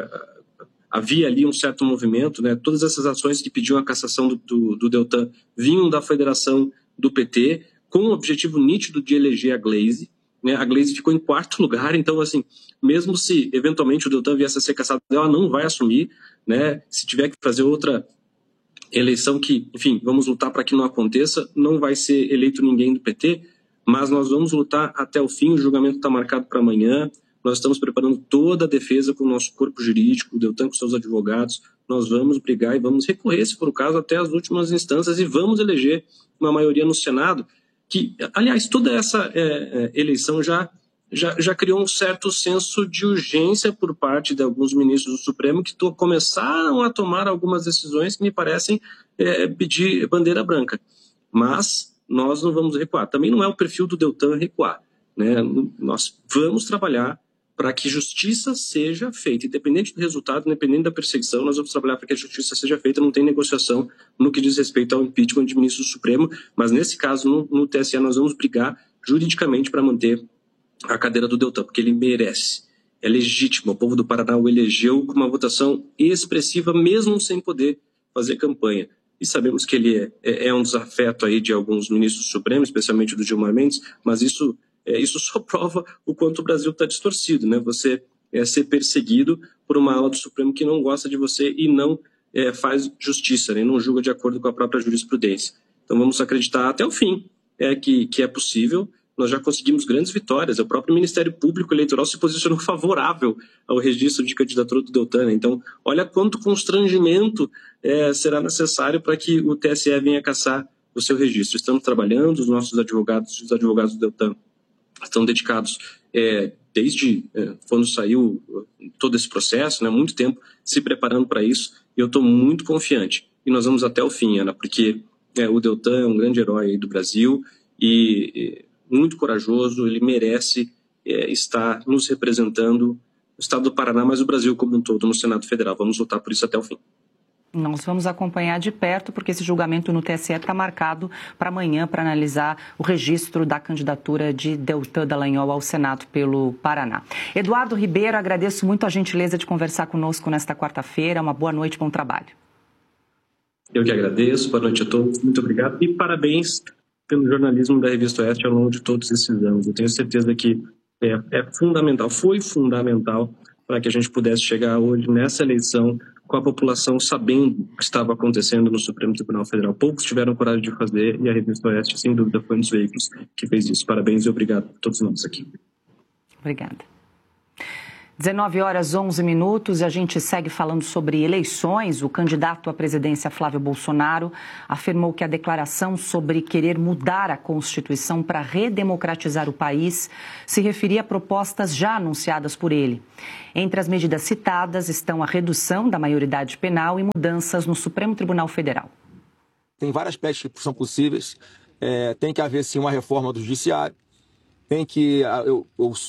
S10: havia ali um certo movimento, né? Todas essas ações que pediam a cassação do Deltan vinham da federação do PT, com o objetivo nítido de eleger a Gleisi, né? A Gleisi ficou em 4º lugar, então, assim, mesmo se eventualmente o Deltan viesse a ser cassado, ela não vai assumir, né? Se tiver que fazer outra eleição que, enfim, vamos lutar para que não aconteça, não vai ser eleito ninguém do PT, mas nós vamos lutar até o fim. O julgamento está marcado para amanhã, nós estamos preparando toda a defesa com o nosso corpo jurídico, o Deltan com seus advogados, nós vamos brigar e vamos recorrer, se for o caso, até as últimas instâncias, e vamos eleger uma maioria no Senado, que, aliás, toda essa eleição já criou um certo senso de urgência por parte de alguns ministros do Supremo, que começaram a tomar algumas decisões que me parecem pedir bandeira branca. Mas nós não vamos recuar. Também não é o perfil do Deltan recuar, né? Nós vamos trabalhar para que justiça seja feita, independente do resultado, independente da perseguição, nós vamos trabalhar para que a justiça seja feita. Não tem negociação no que diz respeito ao impeachment de ministro do Supremo, mas nesse caso, no TSE, nós vamos brigar juridicamente para manter a cadeira do Deltan, porque ele merece, é legítimo. O povo do Paraná o elegeu com uma votação expressiva, mesmo sem poder fazer campanha. E sabemos que ele é um desafeto aí de alguns ministros do Supremo, especialmente do Gilmar Mendes, mas isso só prova o quanto o Brasil está distorcido, né? Você ser perseguido por uma ala do Supremo que não gosta de você e não faz justiça, né? Não julga de acordo com a própria jurisprudência. Então vamos acreditar até o fim que é possível. Nós já conseguimos grandes vitórias. O próprio Ministério Público Eleitoral se posicionou favorável ao registro de candidatura do Deltan, né? Então, olha quanto constrangimento será necessário para que o TSE venha cassar o seu registro. Estamos trabalhando, os nossos advogados, os advogados do Deltan, estão dedicados desde quando saiu todo esse processo, né, muito tempo se preparando para isso, e eu estou muito confiante. E nós vamos até o fim, Ana, porque o Deltan é um grande herói aí do Brasil e muito corajoso, ele merece estar nos representando, o estado do Paraná, mas o Brasil como um todo no Senado Federal. Vamos lutar por isso até o fim.
S4: Nós vamos acompanhar de perto, porque esse julgamento no TSE está marcado para amanhã, para analisar o registro da candidatura de Deltan Dallagnol ao Senado pelo Paraná. Eduardo Ribeiro, agradeço muito a gentileza de conversar conosco nesta quarta-feira. Uma boa noite, bom trabalho.
S10: Eu que agradeço, boa noite a todos, muito obrigado e parabéns pelo jornalismo da Revista Oeste ao longo de todos esses anos. Eu tenho certeza que é fundamental, foi fundamental para que a gente pudesse chegar hoje nessa eleição com a população sabendo o que estava acontecendo no Supremo Tribunal Federal. Poucos tiveram coragem de fazer e a Revista Oeste, sem dúvida, foi um dos veículos que fez isso. Parabéns e obrigado a todos nós aqui.
S4: Obrigada. 19h11 e a gente segue falando sobre eleições. O candidato à presidência, Flávio Bolsonaro, afirmou que a declaração sobre querer mudar a Constituição para redemocratizar o país se referia a propostas já anunciadas por ele. Entre as medidas citadas estão a redução da maioridade penal e mudanças no Supremo Tribunal Federal.
S19: Tem várias aspectos que são possíveis. Tem que haver, sim, uma reforma do judiciário. Tem que... Eu